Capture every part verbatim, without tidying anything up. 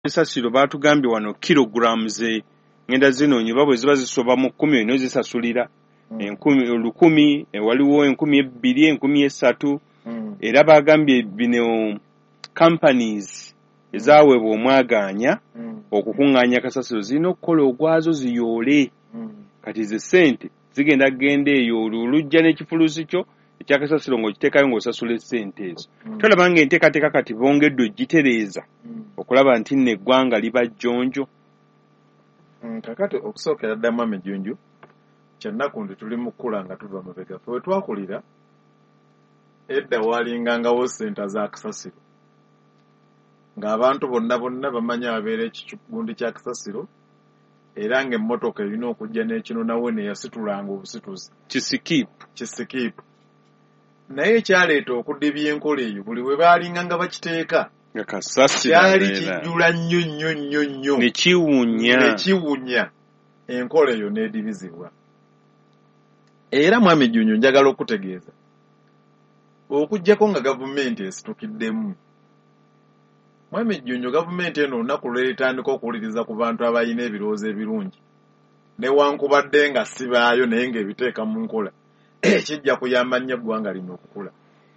Esasiro batugambye wano kilograms ngenda zino nyiba bwe ziba zisoba mu kumi eno zisasulira mm. enkumi olukumi e, waliwo enkumi ebbiri enkumi esatu mm. era bagambye bino companies mm. ezaweebwa omwaganya mm. okukuŋŋaanya kasasiro zirina okukola ogwazo ziyoole mm. kati ze ssente zigenda genda eyo olujja n'ekifulusi kyo ekyakasasiro ng'okiteekayo ng'osasula essente ezo mm. tolaba ng'enteekateeka kati bongeddwa ogitereeza mm. okulaba nti nno eggwanga liba jjonjo mm, kakati okusookera ddamu amejjonjo kyennaku ndi tuli mu kkula nga tuva mabega ffe we twakulira edda waalingangawo ssenta za kasasiro ng'abantu bonna bonna bamanyi abeera ekigundi kya kasasiro era ng'emmotoka erina okujja n'ekinonawe neyasitulanga obusituzi kisikiipu kisikiipu naye ekyaleeta okudibya enkola eyo buli we baalinga nga bakiteeka kyali kijjula nnyo nnyo nnyo nnyo nekiwunya nekiwunya enkola eyo n'edibizibwa. Era mwami Jjunju njagala okutegeeza okuggyako nga gavumenti esitukiddemu. Mwami Jjunju gavumenti eno olunaku lw'etandika okuwuliriza ku bantu abalina ebirowoozo ebirungi newankubadde nga sibaayo naye ng'ebiteeka mu nkola ekijja kuyamba nnyo eggwanga lino okukula.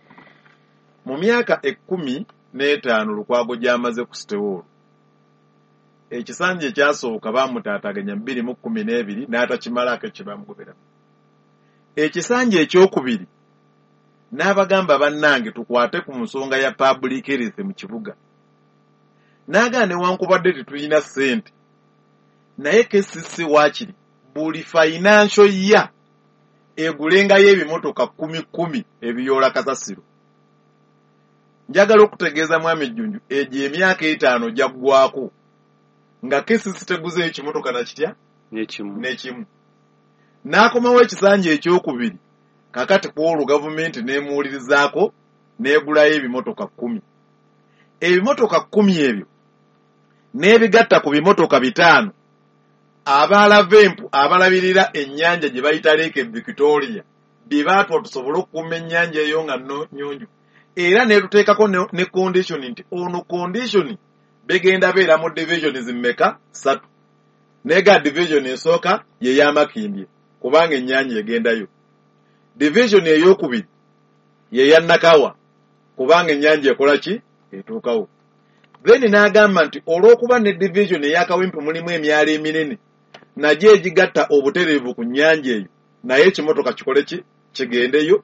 Mu myaka ekkumi n'etaano Lukwago gy'amaze ku sitewoolo ekisanja ekyasooka baamutaataganya bbiri mu kkumi n'ebiri n'atakimalako ekibamugoberamu. Ekisanja ekyokubiri n'abagamba bannange tukwate ku nsonga ya public health mu kibuga n'agaa newankubadde tetulina ssente naye K C C waakiri buli financial year egulengayo ebimotoka kkumi kkumi ebiyoola kasasiro. Njagala okutegeeza mwami Jjunju egyo emyaka etaano gyaggwako nga K C C teguzeeyo ekimotoka na kitya n'ekimu n'ekimu n'akomawo ekisanja ekyokubiri kakati kw'olwo gavumenti n'emuwulirizaako n'egulayo ebimotoka kkumi. Ebimotoka kkumi ebyo n'ebigatta ku bimotoka bitaano abaalavempu abalabirira ennyanja gye bayita Lake Victoria bye baatwa tusobole okukuuma ennyanja eyo nga nnyonjo era neetuteekako ne, ne condition nti ono condition begenda beera mu division zimmeka ssatu neega division esooka ye y'Amakindye kubanga ennyanja egendayo, division ey'okubiri ye ya Nakawa kubanga ennyanja ekola ki etuukawo. Then n'agamba nti olw'okuba ne division ey'Akawempe mulimu emyalo eminene nagyo egigatta obutereevu ku nnyanja eyo naye ekimotoka kikole ki kigendeyo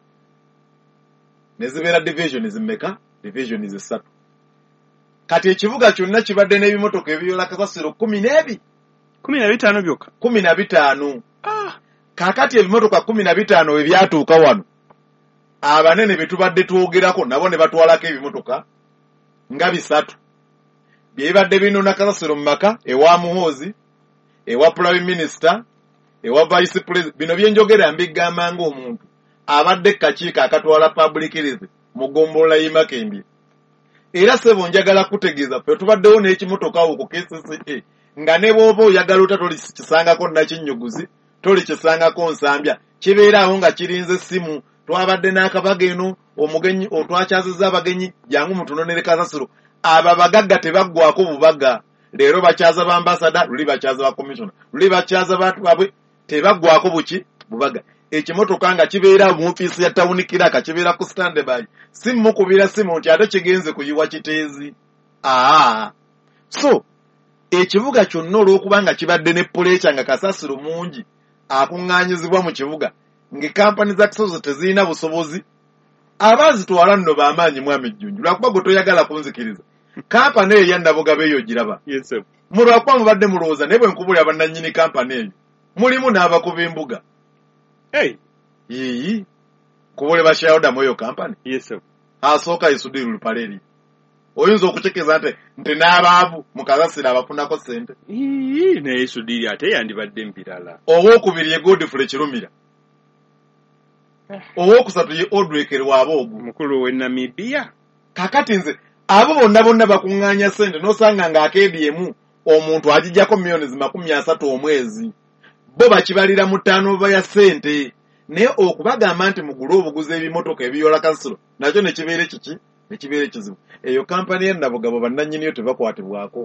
ne zibeera division zimmeka division zissatu. Kati ekibuga kyonna kibadde n'ebimotoka ebiyoola kasasiro kkumi n'ebiri kkumi na bitaano byokka kkumi na bitaano. ah. Kaakati ebimotoka kkumi na bitaano we byatuuka wano abanene be tubadde twogerako nabo ne batwalako ebimotoka nga bisatu byebadde binona kasasiro mu maka ewa Muhoozi ewa Prime Minister ewa Vice President. Bino byenjogera mbigamba ng'omuntu abadde kakiiko akatwala public health mu ggombolola y'e Makindye. Era sebo njagala kutegeeza ffe tubaddewo n'ekimotoka awo ku K C C A nga ne bw'oba oyagala ota tolikisangako Nakinnyuguzi tolikisangako Nsambya kibeeraawo nga kirinze essimu twabadde n'akabaga eno omugenyi otwakyazizza abagenyi jangu mutunonere kasasiro. Aba bagagga tebaggwako bubaga leero bakyaza ba ambassador luli bakyaza ba commissioner luli bakyaza bantu babwe tebaggwako buki bubaga. Ekimotoka nga kibeera mu ofiisi ya town kiraka kibeera ku standby simu kubira simu nti ate kigenze kuyiwa kiteezi. Aa so ekibuga kyonna olw'okuba nga kibadde ne pulecha nga kasasiro mungi akuŋŋaanyizibwa mu kibuga nge kampani za kisozo tezirina busobozi abaazitwala nno b'amaanyi mwami Jjunju lwakuba gwe toyagala kunzikiriza kampani eyo yannabugabe eyo ogiraba. Yes, sir. Mulwakuba mubadde mulowooza naye bwe nkubulira bannannyini kampani eyo mulimu n'abakuba embuga. Hey. Yii kubule bashayoda mu eyo kampani. Yes, sir. Asooka Isudiru Lupaleri oyinza okutegeeza nti nti n'abaavu mu kasasiro abafunako ssente. Ii naye Isudiri ate yandibadde mpirala. Owookubiri ye Godfrey Kirumira. Owookusatu ye Audrey Kerwaboogu mukulu w'e Namibia. Kakati nze abo bonna bonna bakuŋŋaanya ssente n'osanga ng'akeedyemu omuntu agijjako miliyoni makumi asatu omwezi bo bakibalira mu ttaanova ya ssente naye okubagamba nti mugule obuguzi ebimotoka ebiyoola kasasiro nakyo ne kibeere kiki ne kibeere kizibu. Eyo kampani y'ennabugabo bannannyini yo tebakwatibwako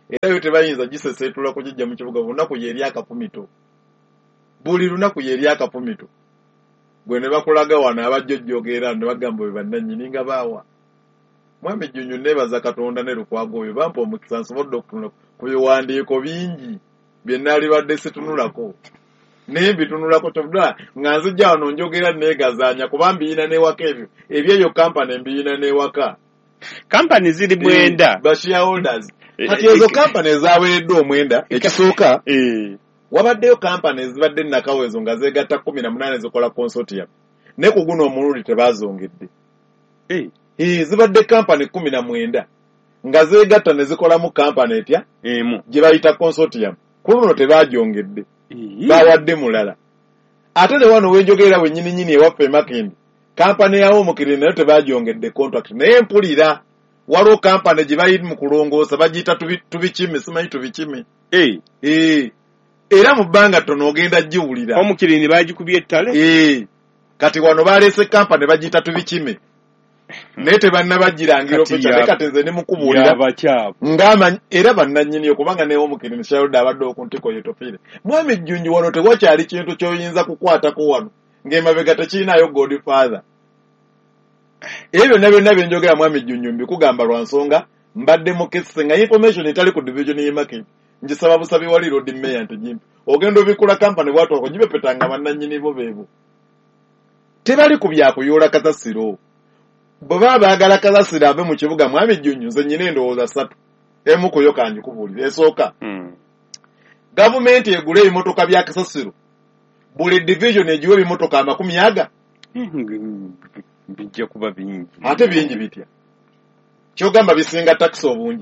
era yo tebayinza giseseetula kujijja mu kibuga lunaku yeri akapumito buli lunaku yeri akapumito gwe ne bakulaga wano abajjojjogera ne bagamba bwe bannannyini nga baawa mwami Jjunju nebaza Katonda ne Lukwago oyo bampa omukisa nsobodde okutunula ku biwandiiko bingi bye nnaali badde situnulako naye mbitunulako kyobula nga nzijja wano njogera neegazaanya kuba mbiyina n'ewaka ebyo ebyeyo kampani mbiyina n'ewaka kampani ziri mwenda ba shareholders kati ezo kampani ezaweereddwa omwenda ekisooka wabaddeyo kampani ezibadde nakawezo nga zeegatta kumi na munaana zikola consortium ne ku guno omulundi tebaazongedde ee zibadde kampani kumi na mwenda nga zeegatta ne zikolamu kampani etya emu gye bayita consortium ku luno tebaajongedde bawadde mulala ate ne wano wenjogerera wennyini nyini ewaffe Makindi kampani yawo omukiri nayo tebaajongedde contract naye mpulira waliwo kampani gye bali mu kulongoosa bagiyita tubikime simanyi tubikime ee ee era mu bbanga ttono ogenda giwulira omukirini baagikubye ettale ee kati wano baleese kampani bagiyita tubikime naye tebannabagirangira ofekyale kati nze ne mukubuulira ng'amanyi era bannannyini okubanga newo omukirini shayoda abadde okuntiko yetofiire mwami Jjunju wano tewakyali kintu ky'oyinza kukwatako wano ng'emabega tekirinayo godfather ebyo byonna byonna byenjogera mwami Jjunju mbikugamba lwa nsonga mbadde mukesise nga information etali ku division y'e Makindi ngisaba busabi wali road mayor nti jimpi ogenda obikula kampani bwatu wako gibepetanga bannannyini bo beebo tebali ku byakuyoola kasasiro bwe baba baagala kasasiro ave mu kibuga mwami Jjunju nze nnyina endowooza ssatu emu kuyo kanjikubuulira esooka mm. gavumenti egula ebimotoka bya kasasiro buli division egiwa ebimotoka amakumi aga bijja kuba bingi ate bingi bitya kyogamba bisinga taxi obungi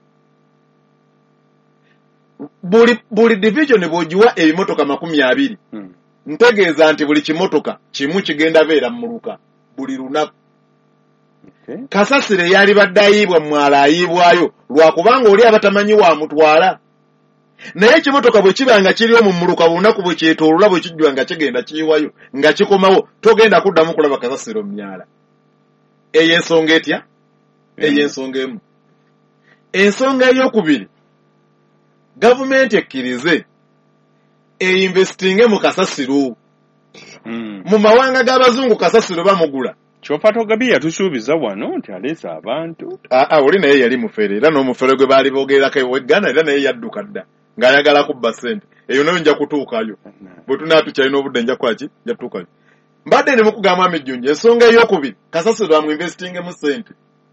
buli buli division bw'ogiwa ebimotoka makumi abiri mm. ntegeeza nti buli kimotoka kimu kigenda beera muluka buli lunaku okay. kasasire yali badde ayiibwa mwala ayiibwayo lwakubanga oli abatamanyi wa mutwala naye ekimotoka bwe kiba nga kiriyo mu muluka lunaku bwe kyetoolula bwe kijjwa nga kigenda kiyiwayo nga kikomawo togenda kuddamu kulaba kasasiro myala eyo ensonga etya eyo ensonga emu ensonga ey'okubiri gavumenti ekkirize einvestinge mu kasasiro mm. mu mawanga g'abazungu kasasiro bamugula kyofa togabi yatusuubiza wano nti aleese abantu aa oli naye yali mufere era n'omufere gwe baali boogererako eweggana era naye yadduka dda ng'ayagala kubba ssente eyo nayo nja kutuukayo bwe tunaatukyalina obudde nja kwaki nja tutuukayo mbadde ne mukugamba mwami Jjunju ensonga ey'okubiri kasasiro amu investinge mu ssente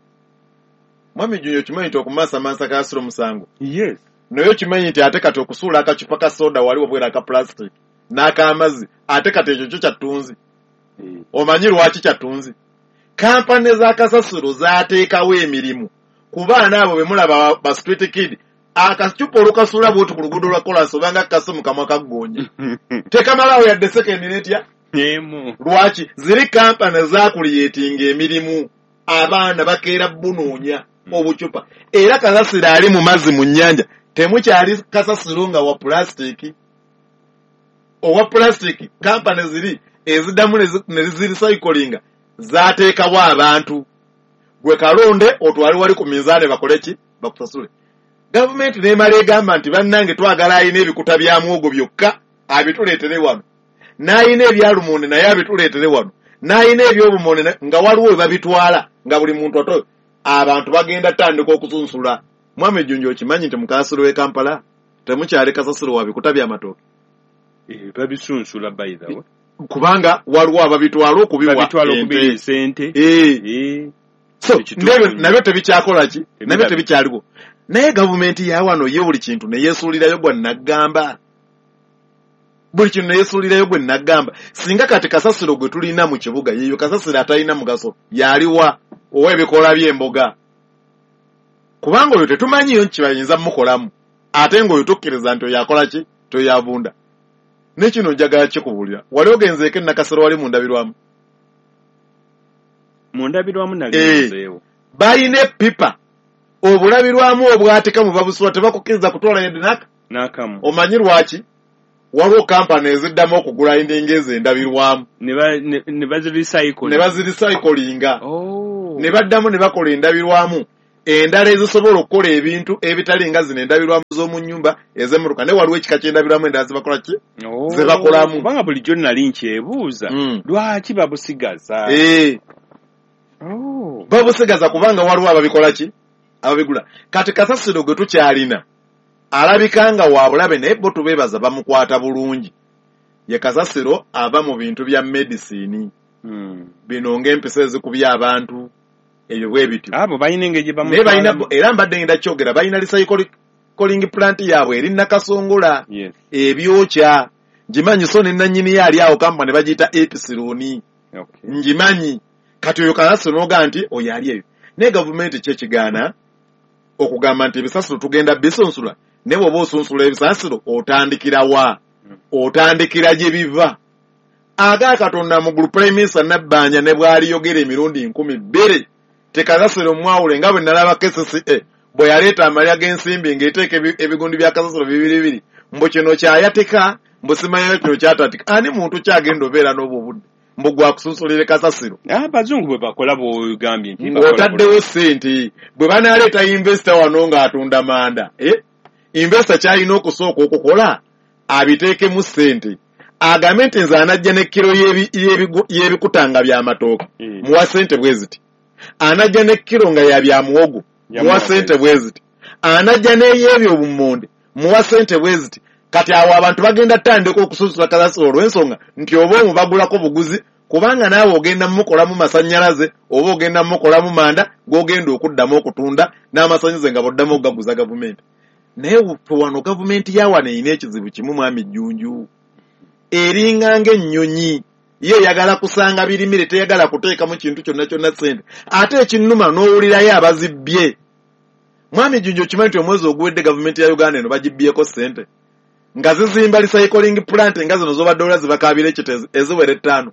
mwami Jjunju okimanyi nti okumansamansa kasasiro musango yes naye okimanyi nti ate kati okusuula akacupa ka soda waliwo bwera aka plastic n'ak'amazzi ate kati ekyo kyo kyattunzi mm. omanyi lwaki kyattunzi kampani za kasasiro zaateekawo emirimu ku baana abo be mulaba ba street kid akacupa olukasuula bwoti ku luguudo lwa kolansi obanga kase mu kamwa kaggonye tekamalawo yadde sekendi netya emu lwaki ziri kampani zaakuliyetinga emirimu abaana bakeera bunoonya obucupa era kasasiro ali mu mazzi mu nnyanja temukyali kasasiro nga wa plastic owa plastic kampani ziri eziddamu ne ziricyclinga zaateekawo abantu gwe kalonde otwali wali ku minzaani bakole ki bakusasule gavumenti n'emala egamba nti bannange twagala ayina ebikuta bya muwogo byokka abituleetere wano n'ayina ebyalumonde naye abituleetere wano n'ayina ebyobumonde nga waliwo we babitwala nga buli muntu ato abantu bagenda tandika okusunsula mwami Jjunju okimanyi nti mu kasasiro w'e Kampala temukyali kasasiro wa bikuta by'amatooke eh babisunsula by the way kubanga waliwo ababitwala okubiwa ssente eh so nabyo tebikyakola ki nabyo tebikyaliwo naye gavumenti ya wano ye buli kintu ne yeesuulirayo gwe nagamba buli kintu ne yeesuulirayo gwe nagamba singa kati kasasiro gwe tulina mu kibuga yeeyo kasasiro atalina mugaso yaliwa ow'ebikola by'emboga kubanga oyo tetumanyiyo nkibayinza mukolamu ate ng'oyo tukkiriza nti oyo akola ki toyavunda n'ekino njagala kikubuulira wali ogenzeeko ennakasero wali mu ndabirwamu mu ndabirwamu nalizeewo balina epipa obulabirwamu obwatika mu babusula tebakukkiriza kutwala yadde naka n'akamu omanyi lwaki waliwo kampani eziddamu okugula endinga ezo endabirwamu ne baziricyclinga ne baziricyclinga ne baddamu ne bakola endabirwamu endala ezisobola okukola ebintu ebitali nga zino endabirwamu z'omu nnyumba ez'emmotoka naye waliwo ekika ky'endabirwamu endala zebakola ki zebakolamu kubanga bulijjo nali nkyebuuza lwaki babusigaza babusigaza kubanga waliwo ababikola ki ababigula kati kasasiro gwe tukyalina alabika nga wabulabe naye bo tubeebaza bamukwata bulungi ye kasasiro aba mu bintu bya medicine bino ng'empisa ezikubya abantu ebyo bwe bityo abo balina engeri gye naye balina era mbadde ngenda kyogera balina recycling plant yaabwe eri nakasongola ebyokya ngimanyi so ne nannyini yaali awo kamba ne bagiyita episironi ngimanyi kati oyo kasasiro n'oga nti oyo ali eyo naye gavumenti kyekigaana okugamba nti ebisasiro tugenda bisunsula naye bw'oba osunsula ebisasiro otandikira wa otandikira gye biva aga katonda mu gulu prime minister Nabbanja ne bw'aliyogera emirundi nkumi bbiri tekasasiro mwawule nga bwe nalaba K C C A bwe yaleeta amalya g'ensimbi ng'eteeka ebigundi bya kasasiro bibiri bibiri mbu kino kyayateka mbu simanyi kino kyatatika ani muntu kyagenda obeera n'obwo obudde mbu gwakusunsulire kasasiro abazungu bwe bakola bw'ogambye nti ng'otaddewo ssente bwe banaleeta investor wano ng'atunda manda investor kyalina okusooka okukola abiteekemu ssente agambe nti nze anajja n'ekkiro y'ebikutanga by'amatooka muwa ssente bwe ziti anajja n'ekkiro nga ya bya muwogo muwa ssente bwe ziti anajja n'ey'ebyo obummonde muwa ssente bwe ziti kati awo abantu bagenda tandika okususula kasasiro olw'ensonga nti oba omu bagulako buguzi kubanga naawe ogenda mukolamu masannyalaze oba ogenda mukolamu manda g'ogenda okuddamu okutunda n'amasannyalaze nga boddamu okugaguza gavumenti naye wano gavumenti yawano erina ekizibu kimu mwami Jjunju eringa ng'ennyonyi ye yagala kusanga birimire teyagala kuteekamu kintu kyonna kyonna ssente ate ekinnuma n'owulirayo abazibbye mwami Jjunju okimanyi nti omwezi oguwedde gavumenti ya Uganda eno bagibbyeko ssente nga zizimba recycling plant nga zino zobadde olwa zibakaabira ekiteezi eziwera ettaano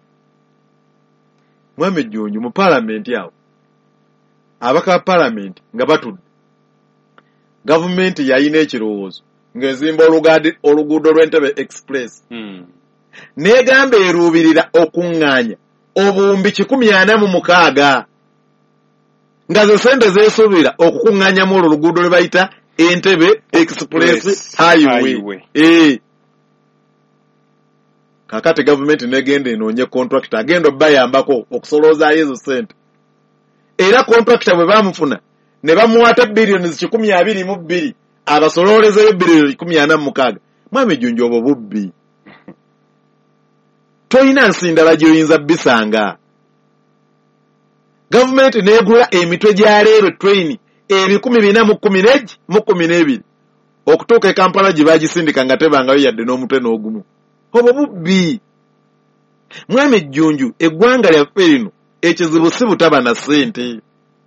mwami Jjunju mu paalamenti awo abaka ba paalamenti nga batudde gavumenti yayina ekirowoozo ng'ezimba oluguudo lw'Entebbe express n'egamba eruubirira okuŋŋaanya obuwumbi kikumi ana mu mukaaga nga ze ssente zeesuubira okukuŋŋaanyamu olwo oluguudo lwe bayita Entebbe express highway eh kakati gavumenti negenda enoonye contractor agenda obbayambako okusolozaayo ezo ssente era contractor bwe bamufuna ne bamuwata biliyoni kikumi abiri mu bbiri abasololezeyo biliyoni kikumi ana mu mukaaga mwami Jjunju obwo bubbi toyina nsi ndala gy'oyinza bisanga gavumenti neegula emitwe gya leero train ebikumi bina mu kkumi n'egi mu kkumi n'ebiri okutuuka e Kampala gye baagisindika nga tebangayo yadde n'omutwe n'ogumu obwo bubbi mwami Jjunju eggwanga lyaffe lino ekizibu si butaba na ssente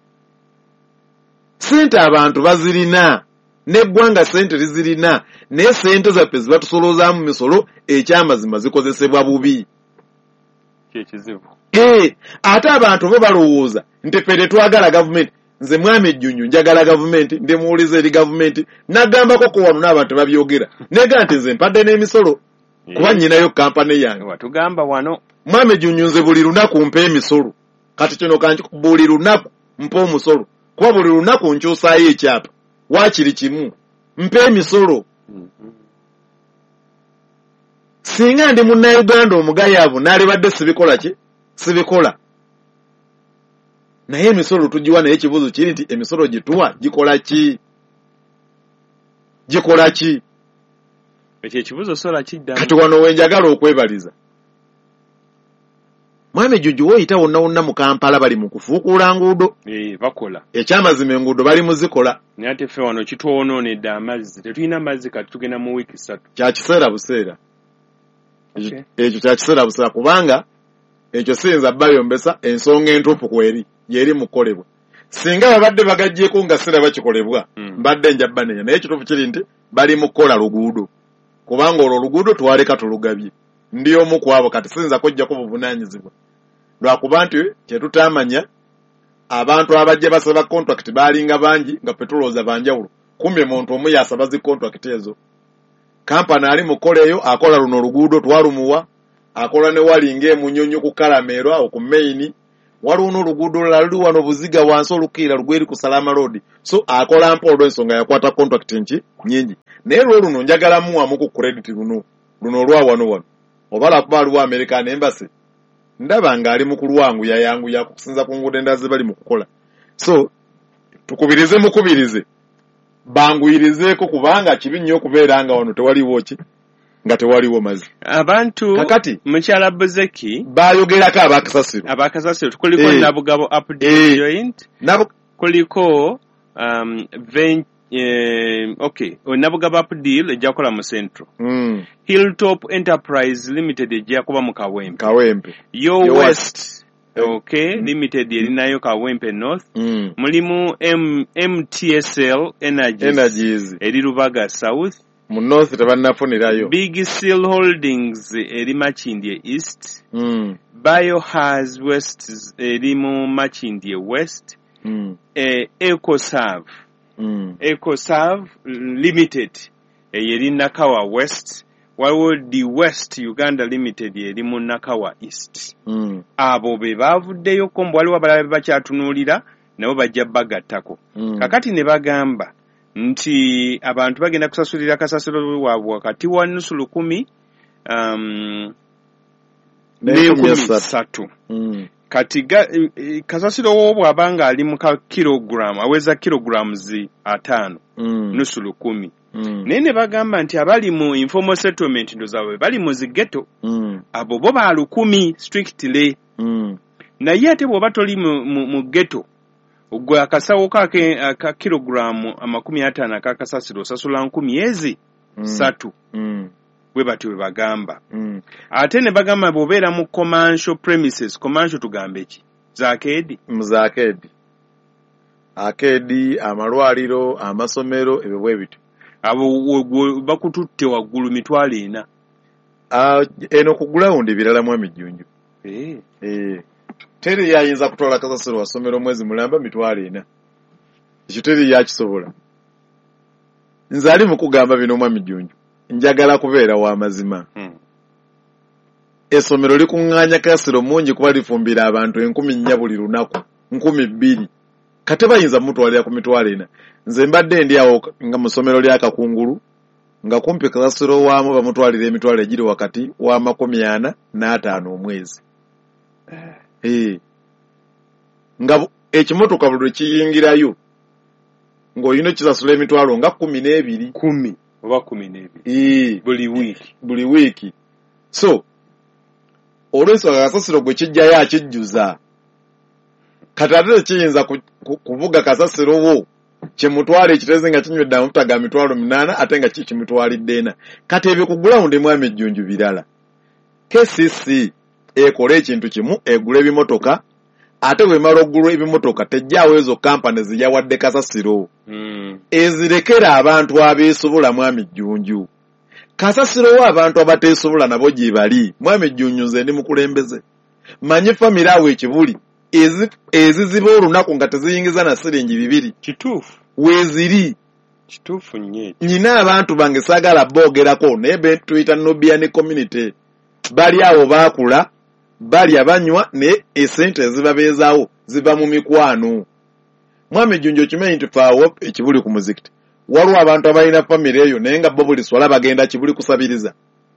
ssente abantu bazirina n'eggwanga ssente lizirina naye ssente zaffe zibatusolozaamu misolo ekyamazima zikozesebwa bubi kyekizibu ee ate abantu bo balowooza nti ffe tetwagala gavumenti nze mwami Jjunju njagala gavumenti ndimuwuliza eri gavumenti nagambako ko wano n'abantu babyogera nega nti nze mpadde n'emisolo kuba nnyinayo kampani yange watugamba wano mwami Jjunju nze buli lunaku mpa emisolo kati kino kanki buli lunaku mpa omusolo kuba buli lunaku nkyusaayo ekyapa waakiri kimu mpa emisolo singa ndi munnayuganda omugayaavu n'alibadde sibikola ki sibikola naye emisolo tugiwa naye ekibuuzo kiri nti emisolo gituwa gikola ki gikola ki ekyo ekibuuzo sola kiddamu kati wano wenjagala okwebaliza mwami Jjunju woyita wonna wonna mu Kampala bali mu kufuukuula nguudo ee bakola ekyamazima enguudo bali muzikola naye ate ffe wano kitwonoonedde amazzi tetulina mazzi kati tugenda mu wiiki ssatu kya kiseera buseera ekyo kya kiseera buseera kubanga ekyo siyinza bayombesa ensonga entuufu kweri yeri mukolebwa singa babadde bagajjeeko nga siraba kikolebwa mbadde nja banenya naye ekituufu kiri nti bali mu kukola luguudo kubanga olwo oluguudo twaleka tulugabye ndi omu ku abo kati siyinza kujjako buvunaanyizibwa lwakuba nti kyetutamanya abantu abajja basaba contract baalinga bangi nga ffe tulowooza banjawulo kumbe muntu omu yasaba zi contract ezo kampani ali mukola eyo akola luno oluguudo twalumuwa akola ne walinga emunyonyo ku Kalameerwa oku Maini waliwo n'oluguudo olulala luli wano Buziga wansi olukiira lugweri ku Salama Road. So akola mpa olw'ensonga yakwata contract nki nyingi. Naye lwo luno njagala muwamu ku credit luno luno olwa wano wano. Obala kuba aliwo American Embassy. Ndaba ng'ali mu kulwanguya yanguya kusinza ku nguudo endala ze bali mu kukola. So tukubirize mukubirize banguyirizeeko kubanga kibi nnyo okubeera nga wano tewaliwo ki nga tewaliwo mazi. Abantu kakati mukyala Buzeki bayogerako abakasasiro abakasasiro tukuliko e, Nabugabo Abdul e, joint nabu, kuliko um, ven, eh, okay Nabugabo Abdul ejja kola mu Central mm. Hilltop Enterprise Limited ejja kuba mu Kawempe Kawempe Yo, Yo West, West. Okay, mm. Limited erinayo Kawempe North mm. mulimu M M T S L Energies, Energies. eri Rubaga South mu North tebannafunirayo. Big Seal Holdings eri Makindye East mm. Biohaz West eri mu Makindye West mm. e, EcoServe mm. EcoServe Limited eri Nakawa West waliwo the West Uganda Limited eri mu Nakawa East mm. abo be bavuddeyo ko mbwali wabalabe bakyatunuulira nabo bajja bagattako mm. kakati ne bagamba nti abantu bagenda kusasulira kasasiro waabwe wakati wa nusu lukumi um, n'enkumi ssatu mm. kati ga, kasasiro wo bw'abanga ali mu kilogramu aweza kilograms ataano mm. nusu lukumi mm. naye ne bagamba nti abali mu informal settlement ndozaabwe bali mu zigeto mm. abo bo ba lukumi strictly mm. naye ate bw'oba toli mu, mu, mu geto gwe akasawo kake aka kilogramu amakumi ataano akakasasiro osasula nkumi ezi mm. satu mm. bwe batyo bwe bagamba mm. ate ne bagamba bw'obeera mu commercial premises commercial tugambe ki zaakeedi muzaakeedi akeedi amalwaliro amasomero ebyo bwe bityo abo bakututte waggulu mitwalo ena uh, eno ku gulawundi birala mu emijjunju eh eh teri yayinza kutwala kasasiro wasomero mwezi mulamba mitwalo ena ekyo teri yakisobola nze ali mu kugamba bino mu emijjunju njagala kubeera wa mazima hmm. essomero likuŋŋaanya kasasiro mungi kuba lifumbira abantu enkumi nnya buli lunaku nkumi bbiri kate bayinza mutwalira ku mitwalo ena nze mbadde ndi awo nga mu ssomero lya Kakungulu nga kumpi kasasiro waamu bamutwalira emitwalo egiri wakati wa makumi ana n'ataano omwezi eh nga ekimotoka buli kiyingirayo ng'olina kisasula emitwalo nga kumi n'ebiri kumi oba kumi n'ebiri eh buli wiiki buli wiiki so olw'ensonga kasasiro gwe kijjayo akijjuza kati ate tekiyinza kuvuga kasasiro wo kyemutwala ekiteze nga kinywedde amafuta ga mitwalo minaana ate nga kikimutwalidde ena kati ebyo ku gulawundi mu emijjunju birala K C C ekola ekintu kimu egula ebimotoka ate bw'emala okugula ebimotoka tejjaawo ezo kampani ziyawadde kasasiro mm. ezirekera abantu abeesobola mu emijjunju kasasiro wo abantu abateesobola nabo gye bali mu emijjunju nze ndi mukulembeze manyi famire awo ekibuli eziziba olunaku nga teziyingiza na siringi bibiri kituufu weeziri kituufu nnyo nyina abantu bange saagala boogerako naye be tuyita Nubian community bali awo baakula bali abanywa naye esente ezibabeezaawo ziba mu mikwano mwami jjunjo kimanyi nti faawo ekibuli ku muzikiti waliwo abantu abalina famire eyo naye nga bo buli swala bagenda kibuli kusabiriza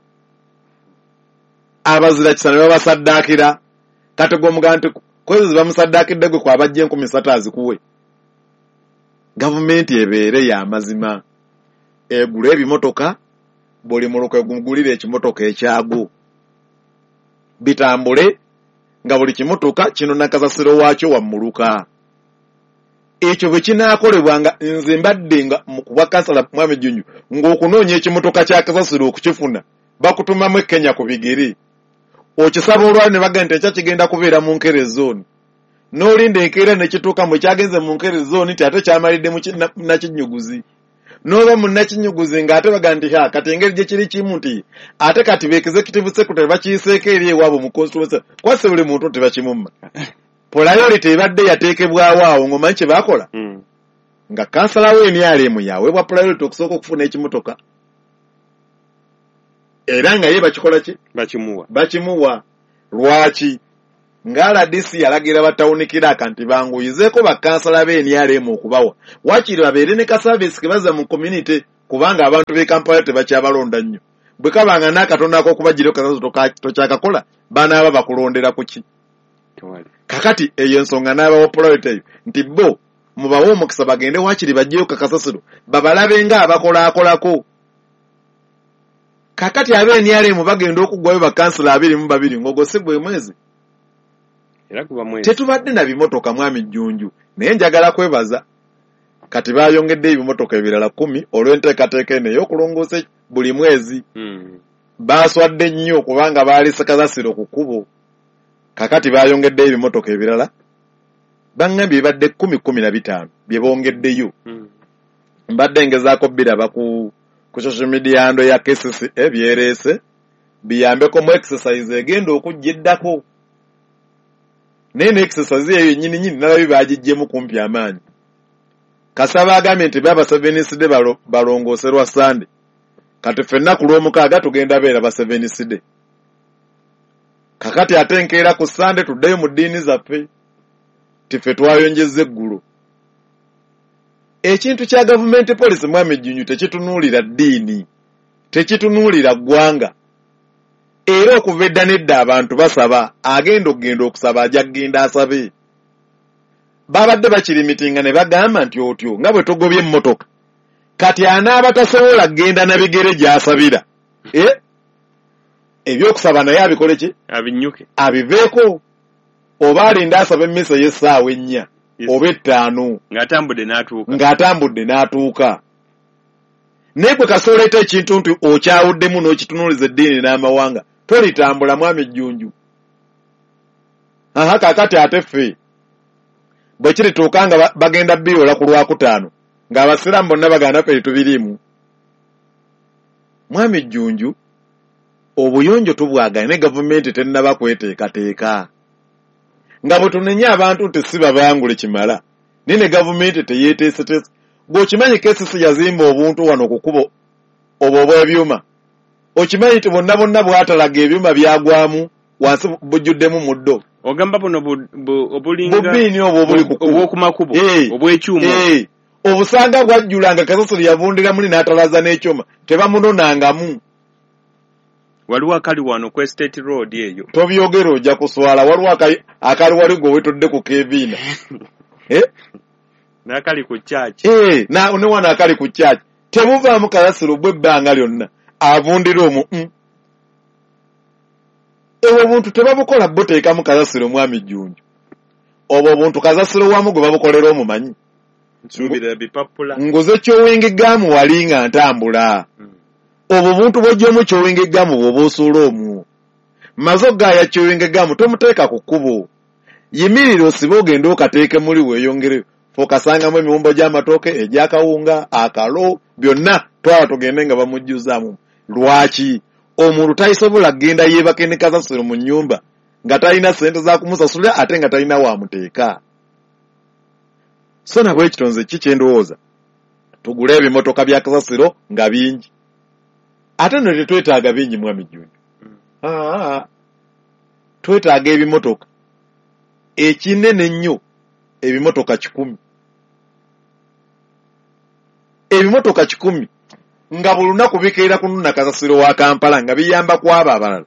abazira kisana babasaddaakira kati gwomugaa nti kwezi bamusaddaakidde gwe kwabajja enkumi ssatu azikuwe gavumenti ebeere ya mazima egula ebimotoka buli muluka egugulira ekimotoka ekyago bitambule nga buli kimotoka kino nakasasiro waakyo wammuluka ekyo bwe kinaakolebwanga nze mbadde nga kuba kansala mwami jjunju ng'okunoonya ekimotoka kya kasasiro okukifuna bakutumamu e Kenya ku bigere okisaba olwali ne bagamba nti ekya kigenda kubeera mu nkere zooni n'olinda enkeera ne kituuka mu kyagenze mu nkere zooni nti ate kyamalidde mu nakinyuguzi n'oba mu nakinyuguzi ng'ate bagamba nti ha kati engeri gye kiri kimu nti ate kati be executive secretary bakiyiseeko eri ewaabwe mu constituency kwase buli muntu tebakimumma polayolite ebadde yateekebwawo awo ng'omanyi kye baakola mm. nga kansala we N R M yaweebwa polayolite okusooka okufuna ekimotoka era nga ye bakikola ki bakimuwa bakimuwa lwaki nga R D C yalagira batawunikira akanti banguyizeeko bakansala be N R M okubawa wakiri babeere ne ka service ke baza mu community kubanga abantu be Kampala tebakyabalonda nnyo bwe kabanga n'akatonda ak'okubagirayo kasazo tokyakakola banaaba bakulondera ku ki kakati eyo ensonga n'abawa priority eyo nti bo mubawe omukisa bagende wakiri bajjeyo kakasasiro babalabe nga abakolaakolako kakati abe N R M bagenda okuggwayo bakansala abiri mu babiri ng'ogose gwe mwezi era kuba mwezi tetubadde na bimotoka mwami Jjunju naye njagala kwebaza kati bayongedde ebimotoka ebirala kumi olw'enteekateeka eno ey'okulongoosa buli mwezi mm. baaswadde nnyo kubanga baalese kasasiro ku kkubo kakati bayongedde ebimotoka ebirala bangambye bibadde kumi kumi na bitaano bye bongeddeyo mm. mbadde ngezaako biraba ku ku social media ndo ya K C C E byereese biyambeko mu exercise egenda okujja eddako naye ne exercise eyo nyini nyini nalabye baagijjemu kumpi amaanyi kasaba agambye nti baba seveniside balongooserwa Sunday kati ffenna ku lw'omukaaga tugenda beera ba seveniside kakati ate nkeera ku Sunday tuddeyo mu ddiini zaffe tiffe twayonjezza eggulo ekintu kya gavumenti police mwami Jjunju tekitunuulira ddiini tekitunuulira ggwanga era okuva edda nedda abantu basaba agenda okugenda okusaba ajja kugenda asabe babadde bakirimitinga ne bagamba nti otyo nga bwe togobye emmotoka kati anaaba tasobola kgenda na bigere gy'asabira eh? ebyokusaba naye abikole ki abinyuke abiveeko oba alinda asaba emmisa y'essaawa ennya yes. oba ettaano ng'atambudde n'atuuka ng'atambudde n'atuuka naye gwe kasooleta ekintu nti okyawuddemu n'okitunuuliza eddiini n'amawanga tolitambula mwami Jjunju aha kakati ate ffe bwe kirituuka nga bagenda biyola ku lwakutaano ng'abasiraamu bonna baganda ffe tubiriimu mwami Jjunju obuyonjo tubwagane ne gavumenti tennaba kweteekateeka nga bwe tunenya abantu nti si babangule kimala naye ne gavumenti teyeeteeseteese gw'okimanyi K C C yazimba obuntu wano ku kkubo obwo obw'ebyuma okimanyi nti bonna bonna bwatalaga ebyuma byagwamu wansi bujjuddemu muddo ogamba buno obulinga bubiini obwo obuli ku kkubo obw'okumakubo obw'ekyuma obusanga bwajjulanga kasasiro yavundira muli n'atalaza n'ekyuma tebamunonangamu waliwo akali wano ku Estate Road eyo tobyogera ojja kuswala waliwo akali wali gwe wetodde ku keviina eh? n'akali ku church eh, na ne wano akali ku church tebuvaamu kasasiro bw'ebbanga lyonna avundira omu mm. ewo obuntu tebabukola boteekamu kasasiro mwami Jjunju obwo obuntu kasasiro wamu gwe babukolera omumanyi nsubira bipapula nguze kyowingigaamu wali nga ntambula mm. obwo buntu bw'ojjemu kyowingigaamu bw'oba osuula omwo mazo gaaya kyowingigaamu tomuteeka ku kkubo yimirira osibe ogende okateeke muli weeyongereyo okasangamu emiwumbo gy'amatooke egy'akawunga akalo byonna twala tugende nga bamujjuzaamu lwaki omuntu tayisobola kgenda yeebake ne kasasiro mu nnyumba nga talina ssente za kumusasulira ate nga talina waamuteeka so nabwe ekitonze ki kyendowooza tugule ebimotoka bya kasasiro nga bingi ate no tetwetaaga bingi mwami Jjunju mm. twetaaga ebimotoka ekinene nnyo ebimotoka kikumi ebimotoka kikumi nga buli lunaku bikeera ku nuna kasasiro wa Kampala nga biyamba ku abo abalala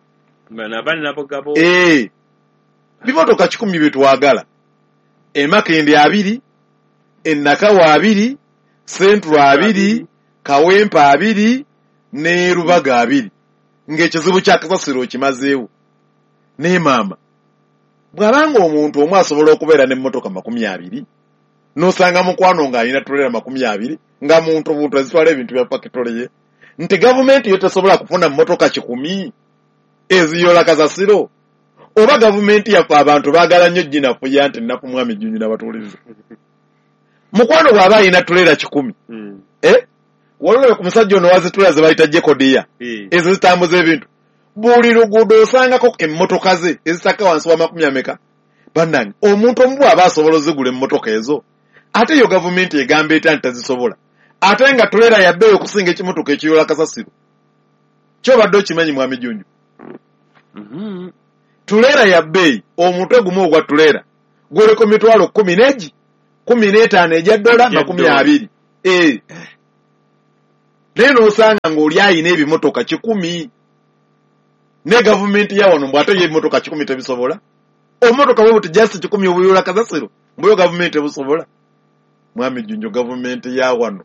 ee bimotoka kikumi bye twagala emakende abiri ennakawa abiri sentru abiri kawempa abiri ne rubaga abiri ng'ekizibu kya kasasiro kimazeewo ne maama bw'abanga omuntu omu asobola okubeera n'emmotoka makumi abiri n'osanga mukwano ng'alina tulera makumi abiri nga muntu buntu ezitwala ebintu bya pakitole ye nti gavumenti yo tesobola kufuna mmotoka kikumi eziyola kasasiro oba gavumenti yaffe abantu baagala nnyo ginafuya nti nnaku mwami Jjunju n'abatuuliriza mukwano bw'aba alina tulera kikumi mm. eh? waliwo ku musajja ono wazitulera ze bayita jekodiya mm. ezo zitambuza ebintu buli luguudo osangako emmotoka ze ezitaka wansi wa makumi ameka bannange omuntu omu bw'aba asobola ozigula emmotoka ezo ate yo gavumenti egamba etya nti tazisobola ate nga tulera yabbeeyo okusinga ekimotoka ekiyola kasasiro kyobadde okimanyi mwami Jjunju mm-hmm. tulera ya bbeeyi omutwe gumu ogwa tulera guliko mitwalo kumi n'egi kumi n'etaano egya dola makumi abiri eh naye n'osanga ng'oli ayina ebimotoka kikumi ne gavumenti ya wano mbwate y'ebimotoka kikumi tebisobola omotoka bwe buti just kikumi obuyula kasasiro mbuyo gavumenti ebusobola mwami Jjunju gavumenti ya wano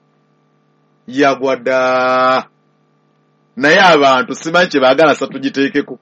yagwada naye abantu simanyi kye baagala sa tugiteekeko.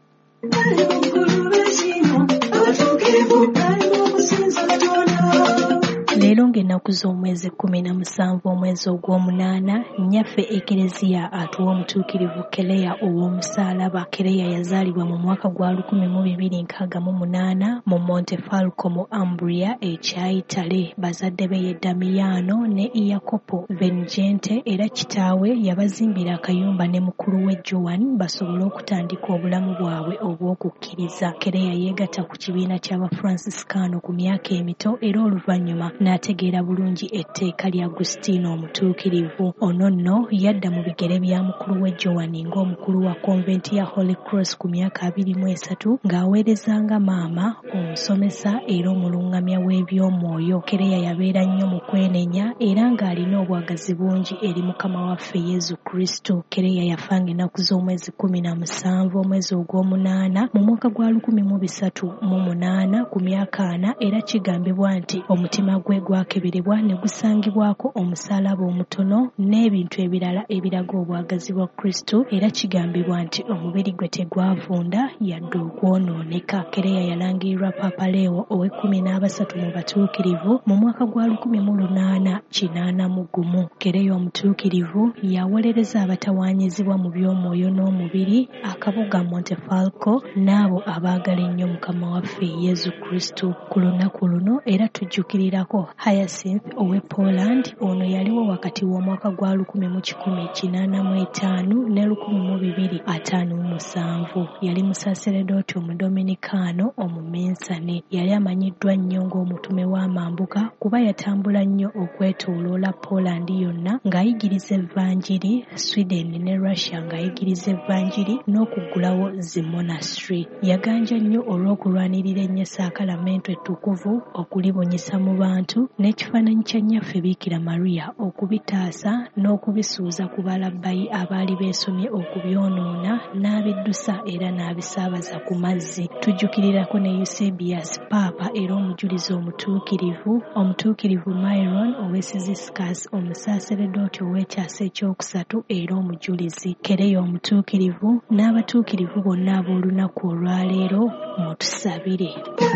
Leero ng'ennaku z'omwezi kkumi na musanvu omwezi ogw'omunaana nnyaffe ekereziya atuwa omutuukirivu Kereya ow'omusaalaba. Kereya yazaalibwa mu mwaka gwa lukumi mu bibiri nkaaga mu munaana mu Montefalco mu Umbria ekya Italy. Bazadde be ye Damiano ne Iacopo Vengente era kitaawe yabazimbira akayumba ne mukulu we Joan basobole okutandika obulamu bwabwe obw'okukkiriza. Kereya yeegatta ku kibiina ky'Abafranciscaano ku myaka emito era oluvannyuma n'ategeera bulungi etteeka lya Agustino omutuukirivu. Ono nno yadda mu bigere bya mukulu we Joan ng'omukulu wa konventi ya Holy Cross ku myaka abiri mu esatu ng'aweerezanga maama omusomesa era omulungamya w'ebyomwoyo. Kereya yabeera nnyo mu kwenenya era ng'alina obwagazi bungi eri Mukama waffe Yezu Kristo. Kereya yafanga ennaku z'omwezi kkumi na musanvu omwezi ogw'omunaana mu mwaka gwa lukumi mu bisatu mu munaana ku myaka ana era kigambibwa nti omutima gwe gwakeberebwa ne gusangibwako omusaalaba omutono n'ebintu ebirala ebiraga obwagazi bwa Kristo era kigambibwa nti omubiri gwe tegwavunda yadde ogwonooneka. Kereya yalangirirwa Papa Leo ow'ekkumi n'abasatu mu batuukirivu mu mwaka gwa lukumi mu lunaana kinaana mu gumu. Kereya omutuukirivu yawolereza abatawaanyizibwa mu by'omwoyo n'omubiri akabuga Montefalco n'abo abaagala ennyo Mukama waffe Yezu Kristo. Ku lunaku luno era tujjukirirako Hyacinth ow'e Poland. Ono yaliwo wakati w'omwaka gwa lukumi mu kikumi kinaana mu etaano ne lukumi mu bibiri ataano mu musanvu. Yali musaaseredooti omudominikaano omumensane. Yali amanyiddwa nnyo ng'omutume w'amambuka kuba yatambula nnyo okwetooloola Poland yonna ng'ayigiriza evvanjiri, Sweden ne Russia ng'ayigiriza evvanjiri n'okuggulawo zi monastery. Yaganja nnyo olw'okulwanirira ennyesakalamento ettukuvu okulibunyisa mu bantu n'ekifaananyi kya nnyaffe Biikira Maria okubitaasa n'okubisuuza ku balabbayi abaali beesomye okubyonoona n'abiddusa era n'abisaabaza ku mazzi. Tujjukirirako ne Eusebius Paapa era omujulizi omutuukirivu omutuukirivu Myron ow'Esiziscus omusaaseredooti ow'ekyasa ekyokusatu era omujulizi. Kereya omutuukirivu n'abatuukirivu bonna ab'olunaku olwaleero mutusabire.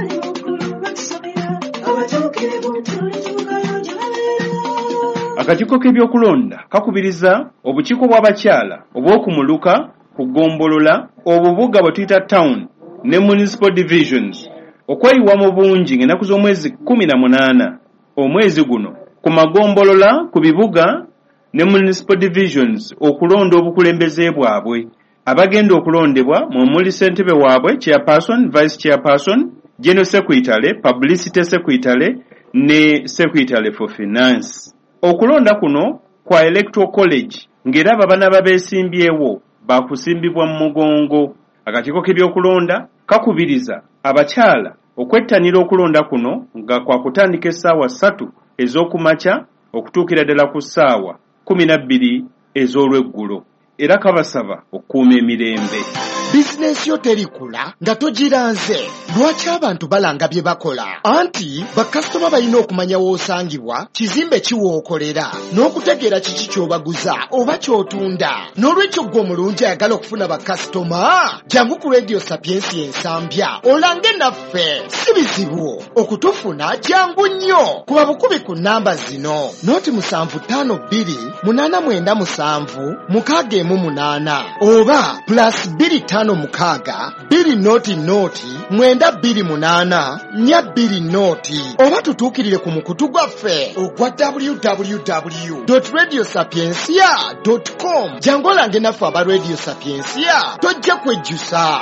Akakiiko k'ebyokulonda kakubiriza obukiiko bw'abakyala obw'okumuluka ku ggombolola obubuga bwe tuyita town ne municipal divisions okweyiwa mu bungi ng'ennaku z'omwezi kkumi na munaana omwezi guno ku magombolola ku bibuga ne municipal divisions okulonda obukulembeze bwabwe. Abagenda okulondebwa mw'omuli ssentebe waabwe chairperson, vice chairperson, general secretary, publicity secretary ne secretary for finance. Okulonda kuno kwa electoral college ng'era ababana babeesimbyewo bakusimbibwa mu mugongo. Akakiiko k'ebyokulonda kakubiriza abakyala okwettanira okulonda kuno nga kwa kutandika essaawa ssatu ez'okumakya okutuukira ddala ku ssaawa kumi na bbiri ez'olweggulo era kabasaba okukuuma emirembe. Bizinensi yo terikula nga togiranze. Lwaki abantu balanga bye bakola? Anti bakasitoma balina okumanya w'osangibwa, kizimbe kiwookolera, n'okutegeera kiki ky'obaguza oba ky'otunda. N'olwekyo ggwe omulungi ayagala okufuna bakasitoma, jangu ku Radio Sapiensi ensambya olange naffe. Si bizibu okutufuna, jangu nnyo. Kuba bukubi ku nnamba zino: noti musanvu ttaano bbiri munaana mwenda musanvu mukaaga emu munaana oba plus bbiri ttaano mukaaga bbiri noti noti mwenda bbiri munaana nnya bbiri noti. Oba tutuukirire ku mukutu gwaffe ogwa w w w dot radio sapiensia dot com. Jangu olange naffe aba Radio Sapiensia, tojja kwejjusa.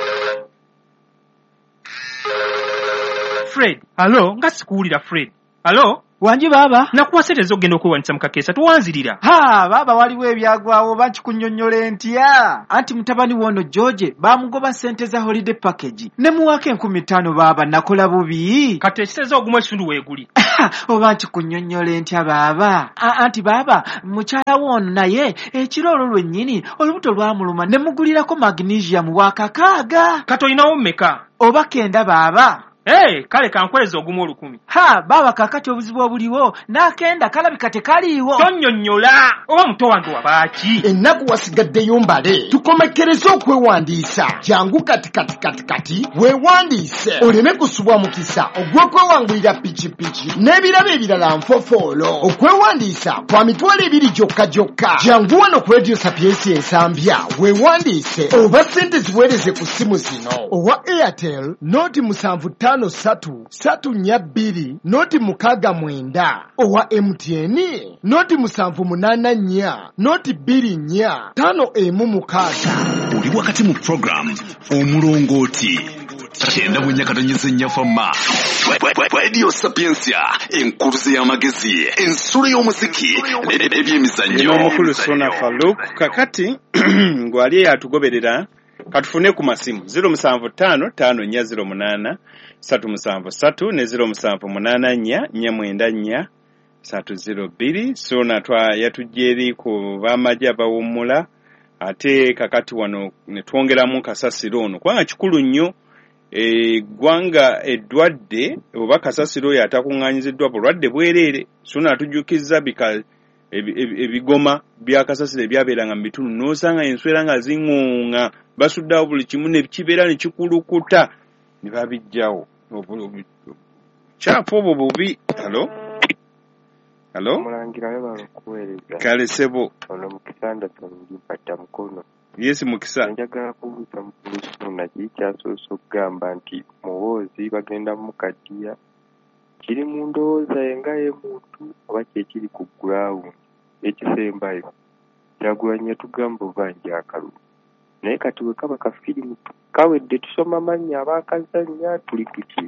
Fred, alo, nga sikuwulira Fred. Alo, Wanji baba nakuwasereza ogenda okwewanisa mu kakeesa tuwanzirira. Ha baba waliwo ebyagwawo bakikunnyonnyole ntya anti mutabani wono George bamugoba ssente za holiday package ne muwaka enkumi ttaano baba nakola bubi kati ekiseza ogumu ekitundu weeguli oba nkikunnyonnyole ntya baba anti baba mukyala wono naye ekiro olwo lwennyini olubuto lwamuluma ne mugulirako magnesium wakakaaga kati olinawo mmeka oba kenda baba. Hey, kale kankweza ogumu olukumi. Ha, baba kakati obuzibu obuliwo n'akenda kalabika tekaliiwo. Tonnyonnyola oba muto wange wabaaki. Ennaku wasigaddeyo mbale tukomekereze okwewandiisa jangu kati kati kati kati weewandiise oleme kusubwa mukisa ogw'okwewangulira pikipiki n'ebirabo ebirala nfofoolo. Okwewandiisa kwa mitwalo ebiri gyokka gyokka. Jangu wano ku Radio Sapiensi ensambya weewandiise oba ssente ziweereze ku ssimu zino owa Airtel noti musanvu ttaano satu satu nnya bbiri noti mukaaga mwenda owa M T N noti musanvu munaana nnya noti bbiri nnya ttaano emu mukaaga. Oli wakati mu program omulongooti kyenda bwennyakatonyeza ennyafama Radio Sapiensia enkuruze y'amagezi ensolo y'omuziki n'ebyemizannyo. Omukulu Sona Faluk kakati ngwali yatugoberera katufune ku masimu zero musanvu ttaano ttaano nnya zero munaana satu musanvu satu ne zero musanvu munaana nnya nnya mwenda nnya satu zero bbiri. Sona twa yatujjeri ku bamaji abawummula ate kakati wano ne twongeramu kasasiro ono kubanga kikulu nnyo eggwanga eddwadde oba kasasiro yatakuŋŋaanyiziddwa bulwadde bwereere. Sona atujjukizza bika ebigoma bya kasasiro ebyabeeranga mu bitundu n'osanga enswera nga ziŋŋooŋa basuddawo buli kimu ne kibeera ne kikulukuta ne babijjawo kyafu obwo bubi. Halo halo mulangira webalo kuweereza kale sebo ono mukisanda tongi mpata mukono. Yesi mukisa njagala kubuuza Sona kiri kyasoose okugamba nti muwoozi bagenda mu kadiya kiri mu ndowooza yenga y'emuntu oba kyekiri ku ground ekisembayo Kyagulanyi tugamba obanja akalulu naye kati we kaba kafirimu kawedde tusoma amannya abaakazannya tuli kuki.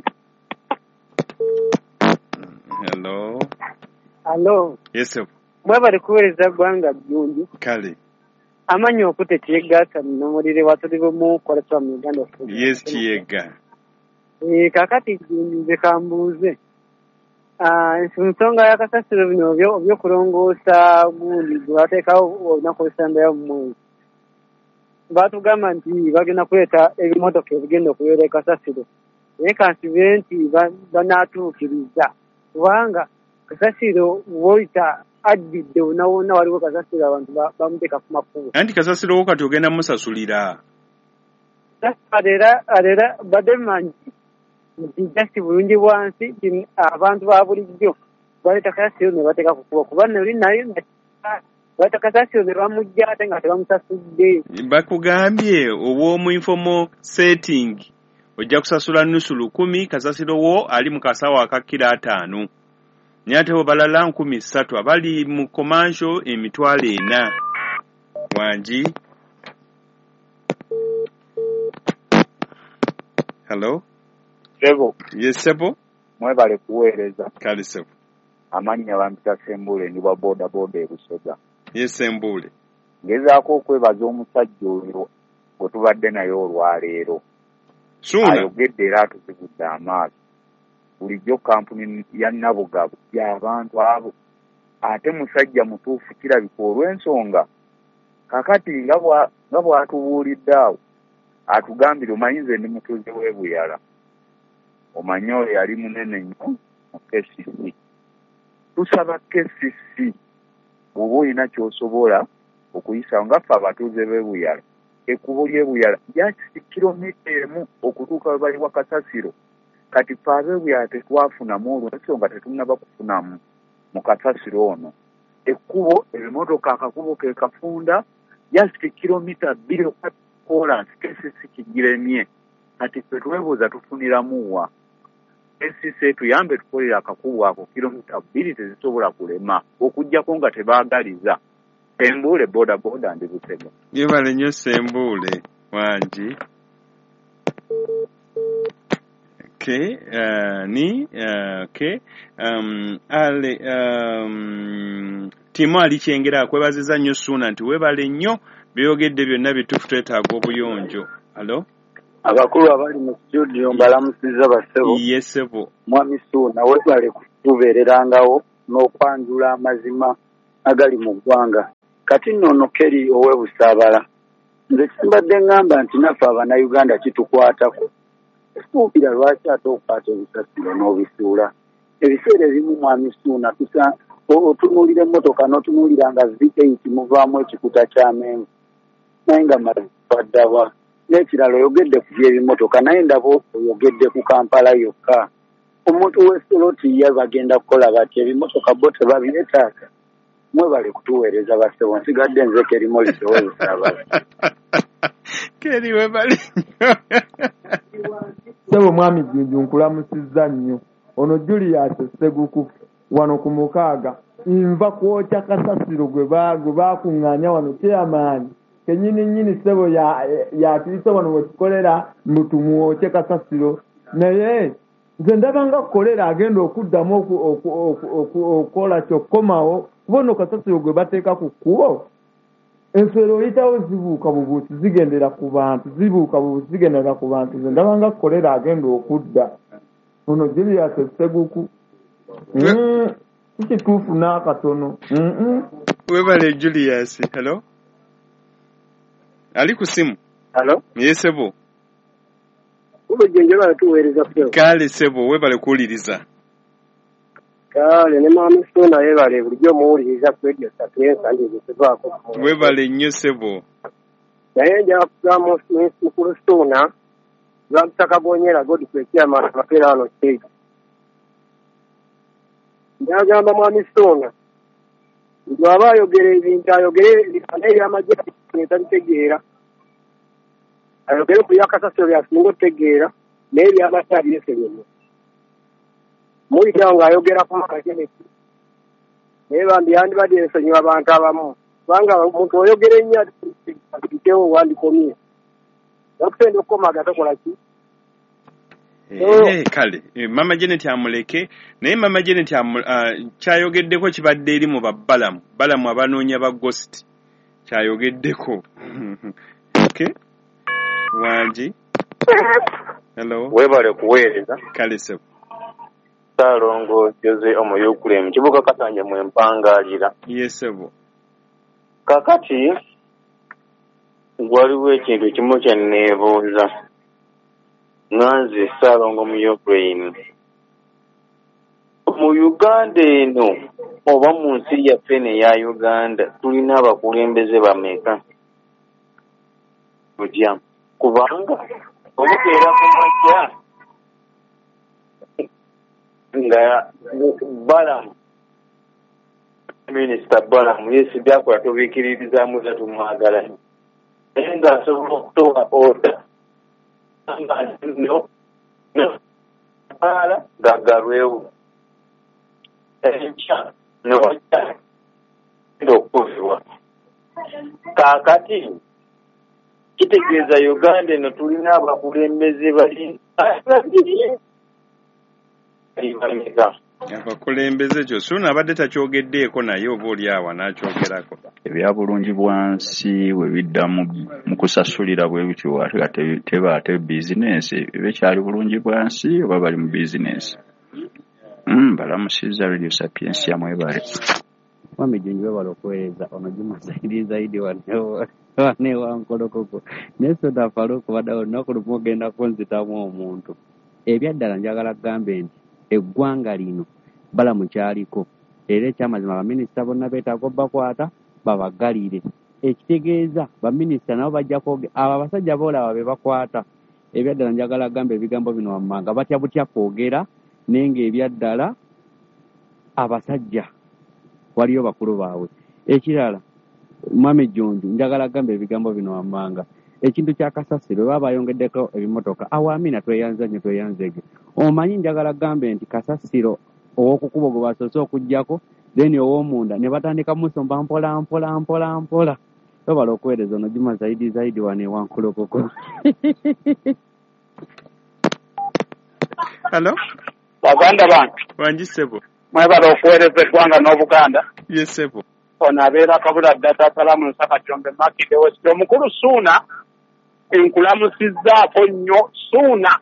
Hello Hello yes mwe bali kuweereza ggwanga Jjunju kale amannya okute Kiyegga nomulire watuli mu kola mu Uganda. Yes Kiyegga eh kakati Jjunju nze kambuuze ah ensonga ya kasasiro bino byo byokulongoosa gundi gwateekawo olunaku olw'essandayo mu mwezi batugamba nti bagenda kuleeta ebimotoka ebigenda okubeera e kasasiro naye kansibe nti banaatuukiriza kubanga kasasiro woyita addidde wonna wonna waliwo kasasiro abantu bamuteeka ku makubo anti kasasiro wo kati ogenda musasulira era era badde manyi nti jasti bulungi bwansi abantu ba bulijjo baleeta kasasiro ne bateeka ku kubo kuba noli nayo baleeta kasasiro ne bamujja ate nga tebamusasudde. Bakugambye obw'omu informal setting ojja kusasula nusu lukumi kasasiro wo ali mu kasawo aka kiro ataano naye ate balala nkumi ssatu abali mu commercial emitwalo ena. Wanji hello Sebo yes sebo mwebale kuweereza kale sebo amannya bampita Sembule ndi bwa boda boda e Busoga. Yes Sembule ngezaako okwebaza omusajja oyo gwe tubadde naye olwaleero Suna ayogedde era atuzigudde amaaso bulijjo kampuni ya Nabugabo y'abantu abo ate musajja mutuufu kirabika olw'ensonga kakati nga bw'atubuulidde awo atugambire omanyi nze ndi mutuuze w'e Buyala omanyi oyo yali munene nnyo mu K C C. Tusaba K C C bw'oba olina ky'osobola okuyisawo nga ffe abatuuze b'e Buyala ekkubo ly'e Buyala lyakisi kilomita emu okutuuka we bali wa Kasasiro kati ffe ab'e Buyala tetwafunamu olw'ensonga tetunnaba kufunamu mu Kasasiro ono ekkubo ebimotoka akakubo ke kafunda lyakisi kilomita bbiri okkolansi K C C kigiremye kati ffe twebuuza tufuniramu wa K C C tuyambe tukolera akakubo ako kilomita bbiri tezisobola kulema okuggyako nga tebaagaliza. Sembule boda boda ndi Busega. Yebale nnyo Sembule wanji. Okay, uh, ni uh, okay. Um, ale um, timu alikyengera kwebaziza nnyo Ssuuna nti webale nnyo byogedde byonna bitufu twetaaga obuyonjo. Hello? Abakulu abali mu studio mbalamusiza basebo. Yes, sebo. Mwami Ssuuna webale kutubeererangawo n'okwanjula amazima agali mu ggwanga. Kati nno Keri ow'ebusaabala. Nze kimbadde ngamba nti naffe Abannayuganda kitukwatako. Suubira lwaki ate okukwata ebisasiro n'obisuula. Ebiseera ebimu Mwami Ssuuna tusa otunuulira emmotoka n'otunuulira nga V eight muvaamu ekikuta ky'amenvu. Naye nga maddawa. N'ekirala oyogedde ku by'ebimmotoka naye ndaba oyogedde ku Kampala yokka. Omuntu w'essoloti ye bagenda kukola bati ebimmotoka bo tebabyetaaga. Mwebale kutuweereza basebo nsigadde nze Keri Morris ow'ebusaabala. Keri webale. Sebo mwami Jjunju nkulamusizza nnyo. Ono Julius Seguku wano ku mukaaga nva kwokya kasasiro gwe baakuŋŋaanya wano kyamaanyi kenyini nnyini sebo yatuyise wano we tukolera mutumuwokye kasasiro naye nze ndaba nga kolera agenda okuddamu okukola kyokkomawo kuba ono kasasiro gwe bateeka ku kkubo enswero oyitawo zibuuka bubuusi zigendera ku bantu zibuuka bubuusi zigendera ku bantu nze ndaba nga kolera agenda okudda ono Julius Seguku kikituufu n'akatono. Webale Julius. Hello? Ali ku simu? Hello? Yes, sebo. Ubujjenje bale tuweereza feo. Kale sebo webale kuwuliriza. Kale ne Mwami Ssuuna yebale bulijjo muwuliriza ku radio Sapienza ndi zivaako. Webale nnyo sebo. Naye nja kugamba mukulu Ssuuna lwamutaka Gonyera Godfrey Kyama amapeera wano stage. Njagamba Mwami Ssuuna nti aba ayogera ebintu ayogere ebifana ebyamagye netabitegeera ayogere ku byakasasiro byasinga otegeera naye ebyamagye abirese byonna mulikirawo ng'ayogera ku makajeneki naye bambi yandibadde ensonyiwa abantu abamu kubanga omuntu oyogera ennyo atitewo wandikomye nakusenda okukomaga tokola ki. Eh kale mama Janet amuleke naye mama Janet uh, kyayogeddeko kibadde eri mu babbalamu balamu abanoonya ba ghost kyayogeddeko. Okay wanji hello webale kuweereza kale sebo Saalongo Jose omuyukulemu kibuga Kasanje mu Empangaalira. Yes sebo. Kakati waliwo ekintu kimu kye neebuuza nganze Saalongo mu Ukraine mu Uganda eno oba mu nsi yaffe eya Uganda tulina abakulembeze bameka kujja kubanga obukeera ku makya nga Balamu minisita Balamu yeesibye akola tubiikiririzaamu za tumwagala naye ng'asobola okutowa oda no no ala gagalwewo enkya nowajja okuzibwa kaakati kitegeeza Uganda eno tulina abakulembeze bali abakulembeze kyo Ssuuna abadde takyogeddeeko naye oba oli awo n'akyogerako. Ebyabulungi bwansi we bidda mu kusasulira bwe bityo ate teba ate bizinensi bekyali bulungi bwansi oba bali mu bizinensi. Mm, balamusiza Radio Sapienza ya mwebale. Mwami Jjunju webale okuweereza ono Juma zaidi zaidi wanewa wanewa nkolokoko neso da Faruku badawo olunaku lumu ogenda kunzitamu omuntu ebyaddala njagala kugambe nti eggwanga lino Balamu kyaliko era ekyamazima baminisita bonna beetaaga bakwata babagalire ekitegeeza baminisita nabo bajja kwoge abo abasajja boolaba be bakwata ebyaddala njagala kugambe ebigambo bino wammanga batya butya kwogera naye ng'ebyaddala abasajja waliyo bakulu baabwe. Ekirala Mwami Jjunju njagala kugambe ebigambo bino wammanga ekintu kya kasasiro baba bayongeddeko ebimotoka awaamina tweyanza nnyo tweyanzege omanyi njagala kugambe nti kasasiro ow'okukuba gwe basoose okuggyako then ow'omunda ne batandika musomba mpola mpola mpola mpola tobala okuweereza ono Juma zaidi zaidi wane wankulokoko. Hello? Baganda bantu. Wanjisebo. Mwebala okuweereza eggwanga n'Obuganda. Yesebo. Ono abeera kabula ddata salamu nsaka kyombe makide wesito omukulu Suuna enkulamusizzaako nnyo Suuna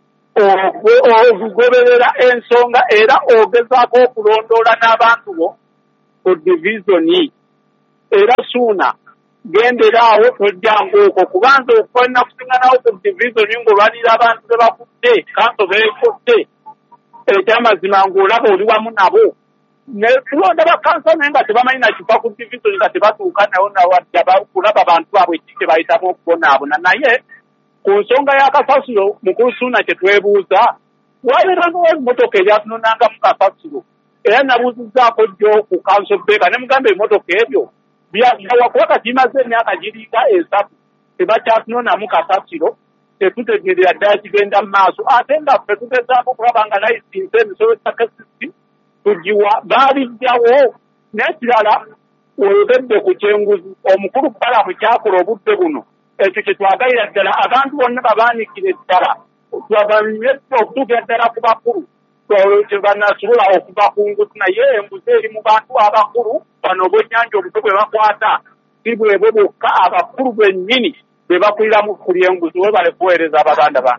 okugoberera ensonga era ogezaako okulondoola n'abantu bo ku divisioni era Suuna gendera awo tojjangu okwo kubanza okufalina kusinganawo ku divisioni ng'olwanira abantu be bakutte kanso beekutte ekyamazima ng'olaba oli wamu nabo ne tulonda bakansa naye nga tebamanyi na kiva ku divisioni nga tebatuuka nayo nawadde kulaba bantu baabwe ki kye bayitamu okubonaabona naye ku nsonga ya kasasiro mukulu Suuna kye twebuuza wabeerangawo emmotoka eryatunonanga mu kasasiro era nabuuzizzaako jjo ku kanso bbeeka ne mugamba ebimotoka ebyo byawakuba katimaze emyaka giringa esatu tebakyatunonamu kasasiro tetutegerera ddala kigenda mu maaso ate nga ffe tugezaako okulaba nga layisinsi emisolo gya kesisi tugiwa baabijjawo n'ekirala oyogedde ku kyenguzi omukulu balamu kyakola obudde buno ekyo kye twagalira ddala abantu bonna babaanikira eddala twagaliwe okutuukira ddala ku bakulu tebannasobola okuva ku nguzi naye embuzi eri mu bantu abakulu bano obwennyanja obutwe bwe bakwata si bwebwe bwokka abakulu bennyini be bakuliramu kulya enguzi webale kuweereza abaganda bantu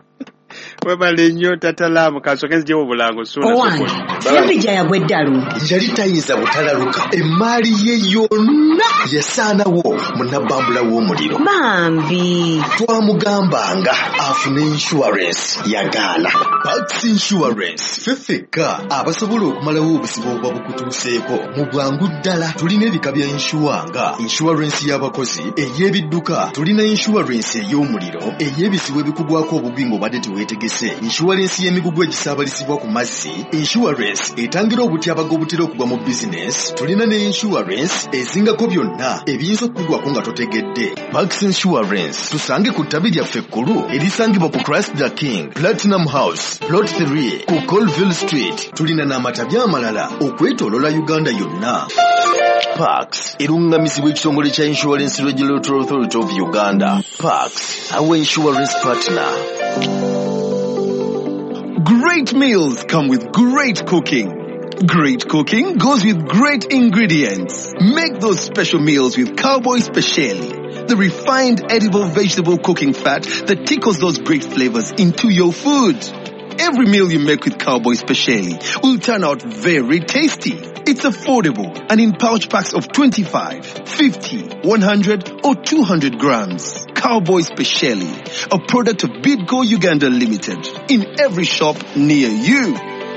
webale nnyo tatalaamu kasokezi gyewo obulango owange sembijja yagwe eddalu yali tayinza butalaluka emmaali ye yonna yasaanawo munabbambula w'omuliro bambi twamugambanga afune insurance yagaana Pax Insurance ffe ffekka abasobola okumalawo obusibo obuba bukutuuseeko mu bwangu ddala tulina ebika bya insuwa nga insurance y'abakozi ey'ebidduka tulina insurance ey'omuliro ey'ebisibo ebikugwako obugwi ng'obadde teweetegese insurance y'emigugu egisaabalisibwa ku mazzi insurance etangira obutyabaga obutera okugwa mu bizinesi tulina ne insurance ezingako byonna ebiyinza okukugwako nga totegedde Pax Insurance tusange ku ttabi lyaffe ekkulu erisangibwa ku Christ the King Platinum House Plot three ku Colville Street tulina n'amatabi amalala okwetoolola Uganda yonna. Pax erungamizibwa ekitongole kya Insurance Regulatory Authority of Uganda. Pax, our insurance partner. Great meals come with great cooking. Great cooking goes with great ingredients. Make those special meals with Cowboy Speciale, the refined edible vegetable cooking fat that tickles those great flavors into your food. Every meal you make with Cowboy Speciale will turn out very tasty. It's affordable and in pouch packs of twenty-five, fifty, one hundred or two hundred grams. Cowboy Speciale, a product of Bidco Uganda Limited, in every shop near you.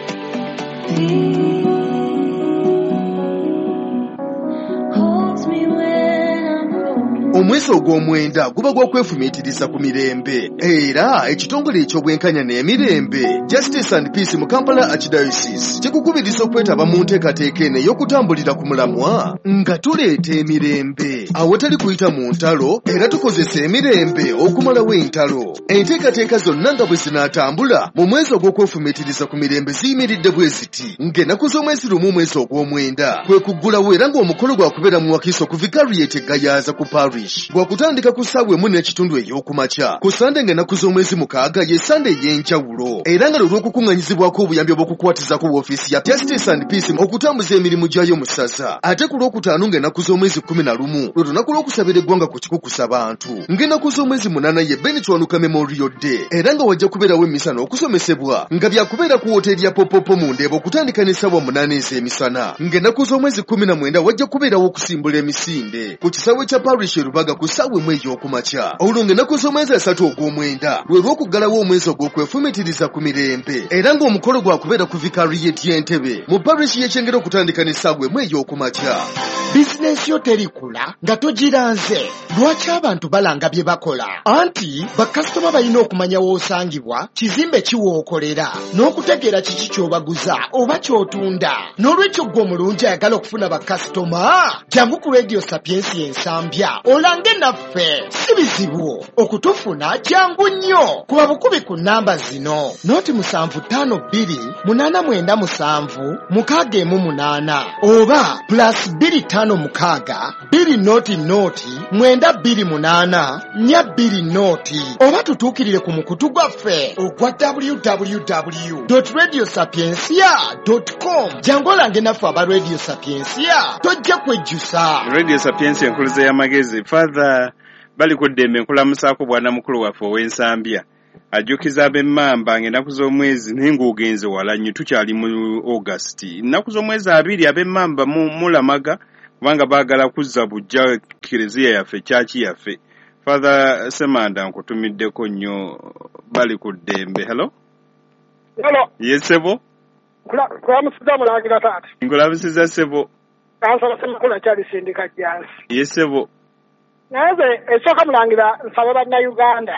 Omwezi ogw'omwenda guba gw'okwefumiitiriza ku mirembe era ekitongole eky'obwenkanya n'emirembe Justice and Peace mu Kampala Archdiocese kikukubiriza okwetaba mu nteekateeka eno ey'okutambulira ku mulamwa nga tuleeta emirembe awatali kuyita mu ntalo era tukozesa emirembe okumalawo entalo. Enteekateeka zonna nga bwe zinaatambula mu mwezi ogw'okwefumiitiriza ku mirembe ziyimiridde bwe ziti ng'ennaku z'omwezi lumu omwezi ogw'omwenda kwe kuggulawo era ng'omukolo gwakubeera mu wakiso ku Vicariate e Gayaza ku parish gwakutandika ku ssaawa emu n'ekitundu ey'okumakya ku sande ng'ennaku z'omwezi mukaaga ye sande ey'enjawulo era nga lw'okukuŋŋanyizibwako obuyambi obw'okukwatizako woofiisi ya Justice and Peace okutambuza emirimu gyayo mu ssaza ate ku lwokutaano ng'ennaku z'omwezi kkumi na lumu lwe lunaku lw'okusabira eggwanga ku kikukusa bantu ng'ennaku z'omwezi munaana ye Benitwanuka Memorial Day era nga wajja kubeerawo emisana okusomesebwa nga byakubeera ku woteeri ya Popopo mu Ndeeba okutandika n'essaawa munaana ez'emisana ng'ennaku z'omwezi kkumi na mwenda wajja kubeerawo okusimbula emisinde ku kisaawe kya parish Rubaga ku ssaawa emu ey'okumakya olwo ng'ennaku z'omwezi asatu ogw'omwenda lwe lw'okuggalawo omwezi ogw'okwefumiitiriza ku mirembe era ng'omukolo gwakubeera ku Vicariate y'Entebbe mu parish y'Ekyengera okutandika n'essaawa emu ey'okumakya. Bizinensi yo terikula nga togiranze. Lwaki abantu balanga bye bakola? Anti bakasitoma balina okumanya w'osangibwa, kizimbe kiwookolera, n'okutegeera kiki ky'obaguza oba ky'otunda. N'olwekyo ggwe omulungi ayagala okufuna bakasitoma, jangu ku Radio Sapiensi ensambya olange naffe. Si bizibu okutufuna, jangu nnyo. Kuba bukubi ku nnamba zino: noti musanvu ttaano bbiri munaana mwenda musanvu mukaaga emu munaana oba plus bbiri ttaano ttaano mukaaga bbiri nooti nooti mwenda bbiri munaana nnya bbiri nooti oba tutuukirire ku mukutu gwaffe ogwa w w w dot radio sapiensia dot com jangu olange naffe aba radio sapiensia tojja kwejjusa. Radio Sapiensia enkuluze y'amagezi father bali ku ddembe nkulamusaako bwana mukulu waffe ow'ensambya ajjukiza ab'emmamba ng'ennaku z'omwezi naye ng'ogenze wala nnyo tukyali mu August. Ennaku z'omwezi abiri ab'emmamba mulamaga kubanga baagala kuzza bujja kereziya yaffe kyaki yaffe. Father Semanda nkutumiddeko nnyo bali ku ddembe. Hello? Hello. Yes, Sebo? Kulamusiza mulangira taata. Nkulamusiza Sebo. Kansala Semakula kyali sindika jansi. Yes, Sebo. Naye esooka mulangira nsaba bannayuganda.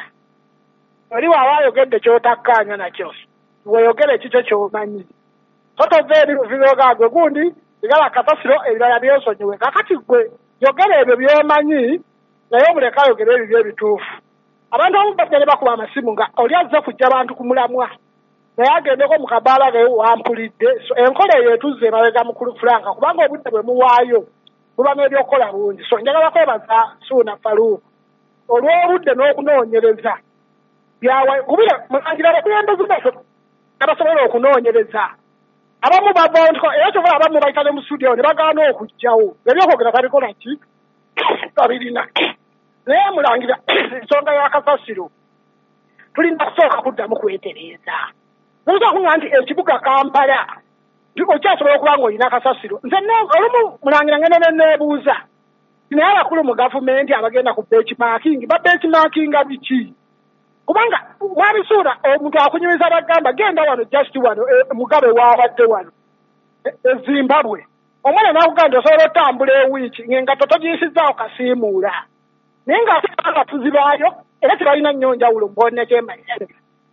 Oli waba ayogedde ky'otakkaanya nakyo. Weeyogere ekikyo ky'omanyi. Totoveeri luviroga gwe gundi igala kasasiro ebirala byosonyiwe. Kakati gwe yogera ebyo by'omanyi naye omuleka ayogera ebyo ebituufu. Abantu abamu bajja ne bakuba amasimu nga oli azze kujja abantu ku mulamwa. Naye agendeko mu kabaala ge wampulidde. So enkola eyo etuzze emabega mukulu Franka kubanga obudde bwe muwaayo buba n'ebyokukola bungi. So njagala kwebaza Suuna Faruku olw'obudde n'okunoonyereza byawa kubira mulangira abakulembeze baffe abasobola okunoonyereza. Abamu bava ntiko era kyobola abamu bayita ne mu studio ne bagaana okujjawo ebyokwogera tabikola ki tabirina. Naye mulangira ensonga ya kasasiro tulina kusooka kuddamu kwetereeza. Muza kuŋŋa nti ekibuga Kampala okyasobola okuba ng'olina kasasiro. Nze olumu mulangira ngenda ne neebuuza naye abakulu mu gavumenti abagenda ku benchmarking ba benchmarkinga biki? Kubanga wabisuula omuntu akunyumiza bagamba genda wano just wano Mugabe waabadde wano e Zimbabwe omwana n'akugamba osobola otambula ewiiki ng'engatto togiyisizaawo kasiimuula naye ng'ate abafuzi baayo era tebalina nnyo njawulo mbonnekyemanyire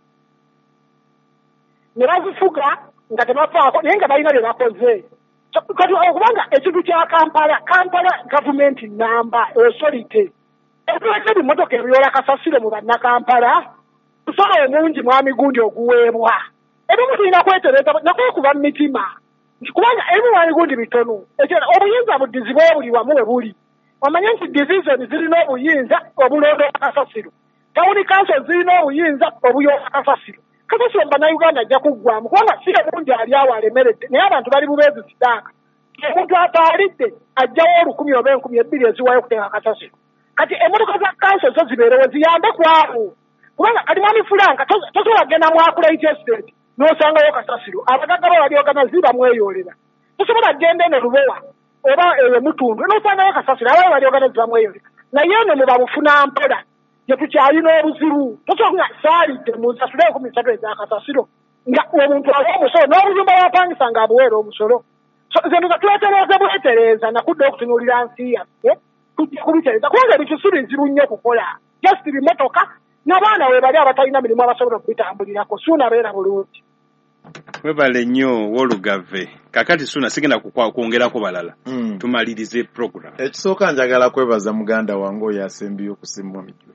ne bazifuga nga tebavaako naye nga balina bye bakoze. Kati okubanga ekintu kya Kampala Kampala gavumenti namba authority ebireke ebimotoka ebyola kasasiro mu bannakampala tusala omungi mwami gundi oguweebwa ebimu tulina kwetereza nakwekuba mu mitima kubanga ebimu mwami gundi bitono ekyo obuyinza buddizibwa buli wamu we buli. Omanye nti division zirina obuyinza obulonda kasasiro tawuni kanso zirina obuyinza obuyola kasasiro. Kasasiro bannayuganda ajja kuggwamu kubanga si ebungi ali awo alemeredde naye abantu bali bubeezi sidaaka omuntu ataalidde ajjawo olukumi oba enkumi ebbiri eziwayo okuteeka kasasiro. Kati emmotoka za kanso zo zibeerewo ziyambe ku abo kubanga kati mwami Fulanka tosobola kgenda mwakulait estate n'osangayo kasasiro abagagga babalyogana ziba mweyoolera. Tosobola kgenda eno Lubowa oba eyo Mutundu n'osangayo kasasiro abayo balyogana ziba mweyoolera. Naye eno muba bufuna mpola gye tukyalina obuzibu. Tosobola nga saalidde munsasule enkumi ssatu eza kasasiro nga omuntu aba omusolo n'obuyumba bwapangisa nga abuweera omusolo. Zeno nga twetereeza bwetereeza nakudde okutunuulira nsi yaffe tujja kubitereeza kubanga ebintu si bizibu nnyo okukola just bimotoka n'abaana we bali abatalina mirimu abasobola okubitambulirako. Suuna beera bulungi. Webale nnyo Wolugave. Kakati Suuna sigenda kwongerako balala. Mm. Tumalirize program. Ekisooka njagala kwebaza muganda wange oyo asembiyo okusimwa Mijunju.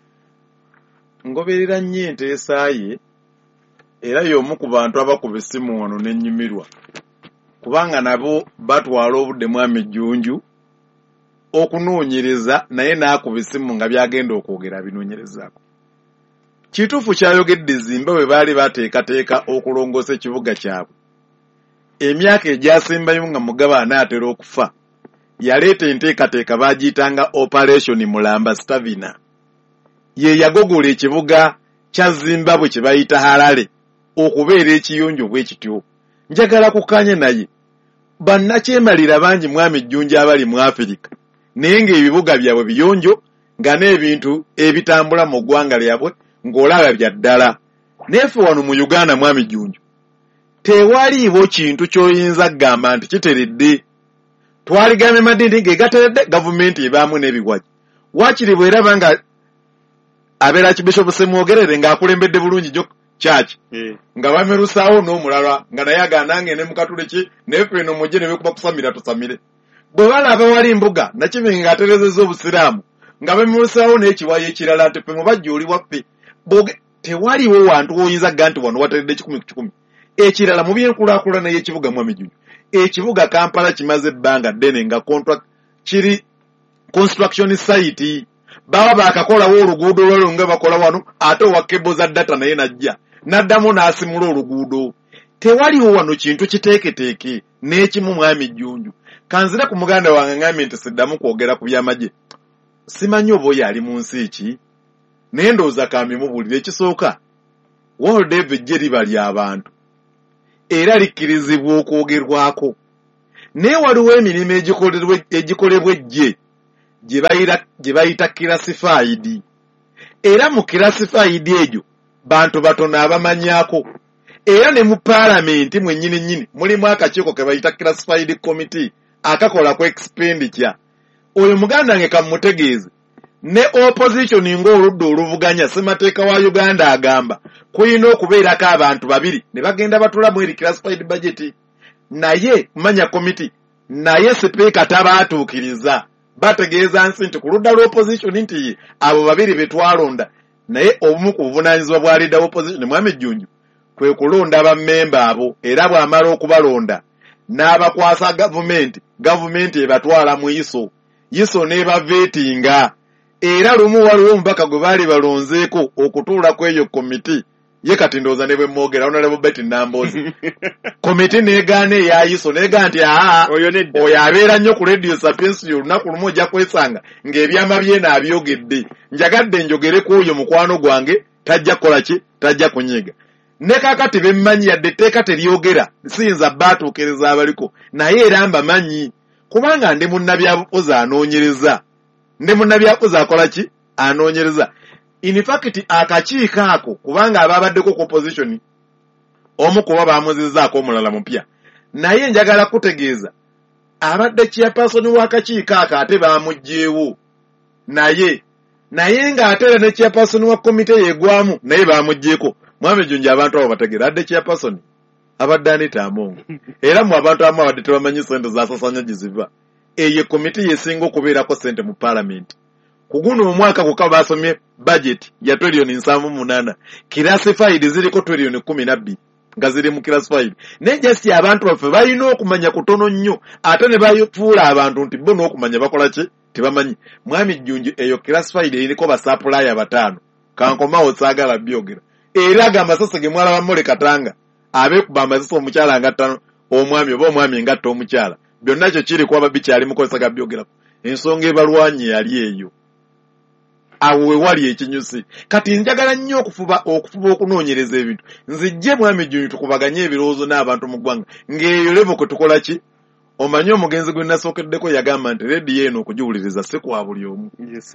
Ngoberera nnyo enteesa ye era y'omu ku bantu abakuba essimu wano n'ennyumirwa. Kubanga nabo batwala obudde mwami Jjunju okunoonyereza naye n'akuba essimu nga byagenda okwogera binoonyerezaako. Kituufu kyayogedde Zimbabwe baali bateekateeka okulongoosa ekibuga kyabwe. Emyaka egyasembayo nga Mugabe anaatera okufa yaleeta enteekateeka baagiyitanga Operation Mulamba Stavina. Ye yagogola ekibuga kya Zimbabwe kye bayita Harare okubeera ekiyonjo bwe kityo. Njagala kukanye naye bannakyemalira bangi mwami Jjunju abali mu Afirika naye ng'ebibuga byabwe biyonjo nga n'ebintu ebitambula mu ggwanga lyabwe ng'olaba bya ddala. Neefe wano mu Uganda mwami Jjunju tewaliiwo kintu ky'oyinza kugamba nti kiteredde. Twaligamye madindi ng'egateredde gavumenti ebaamu n'ebiwagi. Waakiri bweraba nga abeera Kibishopu Semwogerere ng'akulembedde bulungi nnyo church yeah. Nga bamerusaawo n'omulala nga naye aganange ne mukatule ki nefe eno mujje ne bekuba kusamira tusamire. Bwe balaba wali mbuga nakimi nga aterezezza obusiraamu nga bamerusaawo n'ekiwayo ekirala nti ffe mubajja oli waffe boge tewaliwo wantu oyinza gga nti wano wateredde kikumi ku kikumi. Ekirala mu byenkulaakulana y'ekibuga mwami Jjunju ekibuga Kampala kimaze ebbanga ddene nga contract kiri construction site baba bakakolawo oluguudo lwalo nga bakola wano ate owa kebo za data naye najja naddamu n'asimula oluguudo. Tewaliwo wano kintu kiteeketeeke n'ekimu mwami Jjunju. Kanzira ku muganda wange ngambye nti siddamu kwogera ku by'amagye. Simanyi oba oyo ali mu nsi ki naye ndowooza kambimubuulira ekisooka World Evejje liba ly'abantu era likkirizibwa okwogerwako naye waliwo emirimu egikolebwa ejje gye bayita classified era mu classified egyo bantu batono abamanyako era ne mu paalamenti mwennyini nnyini mulimu akakiiko ke bayita classified committee akakola ku expenditure. Oyo muganda wange kamutegeeze ne opposition ng'oludda oluvuganya ssemateeka wa Uganda agamba kuyina okubeerako abantu babiri ne bagenda batulamu eri classified budget naye manya committee naye sipiika tabaatuukiriza bategeeza nsi nti ku ludda lw'opposition nti abo babiri be twalonda naye obumu ku buvunaanyizibwa bwa leader opposition Mwami Jjunju kwe kulonda bammemba abo era bw'amala okubalonda n'abakwasa gavumenti gavumenti ebatwala mu iso iso n'ebaveetinga era lumu waliwo omubaka gwe baali balonzeeko okutuula ku eyo komiti ye kati ndowooza ne bwe mwogera Honorable Betty Namboozi komiti n'egaana eya iso n'egaa nti aa oyo abeera nnyo ku radio sapiensi olunaku lumu ojja kwesanga ng'ebyama byena abyogedde njagadde njogere ku oyo mukwano gwange tajja kukola ki tajja kunyiga ne kaakati bemmanyi yadde etteeka teryogera siyinza baatuukiriza abaliko naye era mbamanyi kubanga ndi munnabyabufuzi anoonyereza ndi munnabyabufuzi akola ki anoonyereza. In fact akakiiko ako kubanga ababaddeko ku opposition omu kuba baamuzizzaako omulala mupya naye njagala kutegeeza abadde chairperson w'akakiiko ako ate baamuggyeewo naye naye ng'ate era ne chairperson wa komite yeegwamu naye baamuggyeeko. Mwami Jjunju abantu abo bategeera adde chairperson abadde Anita Amongo era mu abantu abamu abadde tebamanyi ssente zaasasanya giziva eyo komite yesinga okubeerako ssente mu parliament. Ku guno omwaka kuka baasomye budget ya trillion nsanvu munaana classified ziriko trillion kumi na bbiri nga ziri mu classified naye just abantu baffe balina okumanya kutono nnyo ate ne bafuula abantu nti bo n'okumanya bakola ki tebamanyi. Mwami Jjunju eyo classified eriko basapulaya bataano kankomawo saagala byogera era agamba sasa ge mwala bamole Katanga abeekuba amazisa omukyala nga ttano omwami oba omwami ngatta omukyala byonna kyo kiri kuba bikyali mukozesa ga byogerako ensonga ebalwanye yali eyo awo we wali ekinyusi. Kati njagala nnyo okufuba okufuba okunoonyereza ebintu nzijje Mwami Jjunju tukubaganye ebirowoozo n'abantu mu ggwanga ng'eyo levo kwe tukola ki omanyi omugenzi gwe nasookeddeko yagamba nti rediyo eno okugiwuliriza si kwa buli omu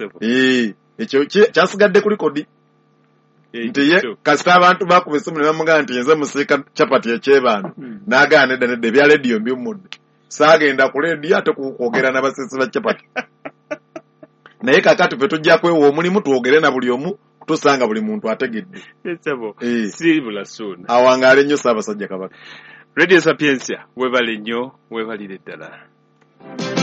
ekyo kyasigadde ku likodi nti ye kasita abantu bakuba essimu ne bamugamba nti nze musiika capati ekyebaano n'agaana edda nedda ebya rediyo mbiwummudde saagenda ku rediyo ate kwogera n'abasiisi ba capati naye kakati fe tujja kwewa omulimu twogere na buli omu kutusanga buli muntu ategedde awangaale nnyo Ssaabasajja Kabaka. Radio Sapiensia weebale nnyo weebalire ddala.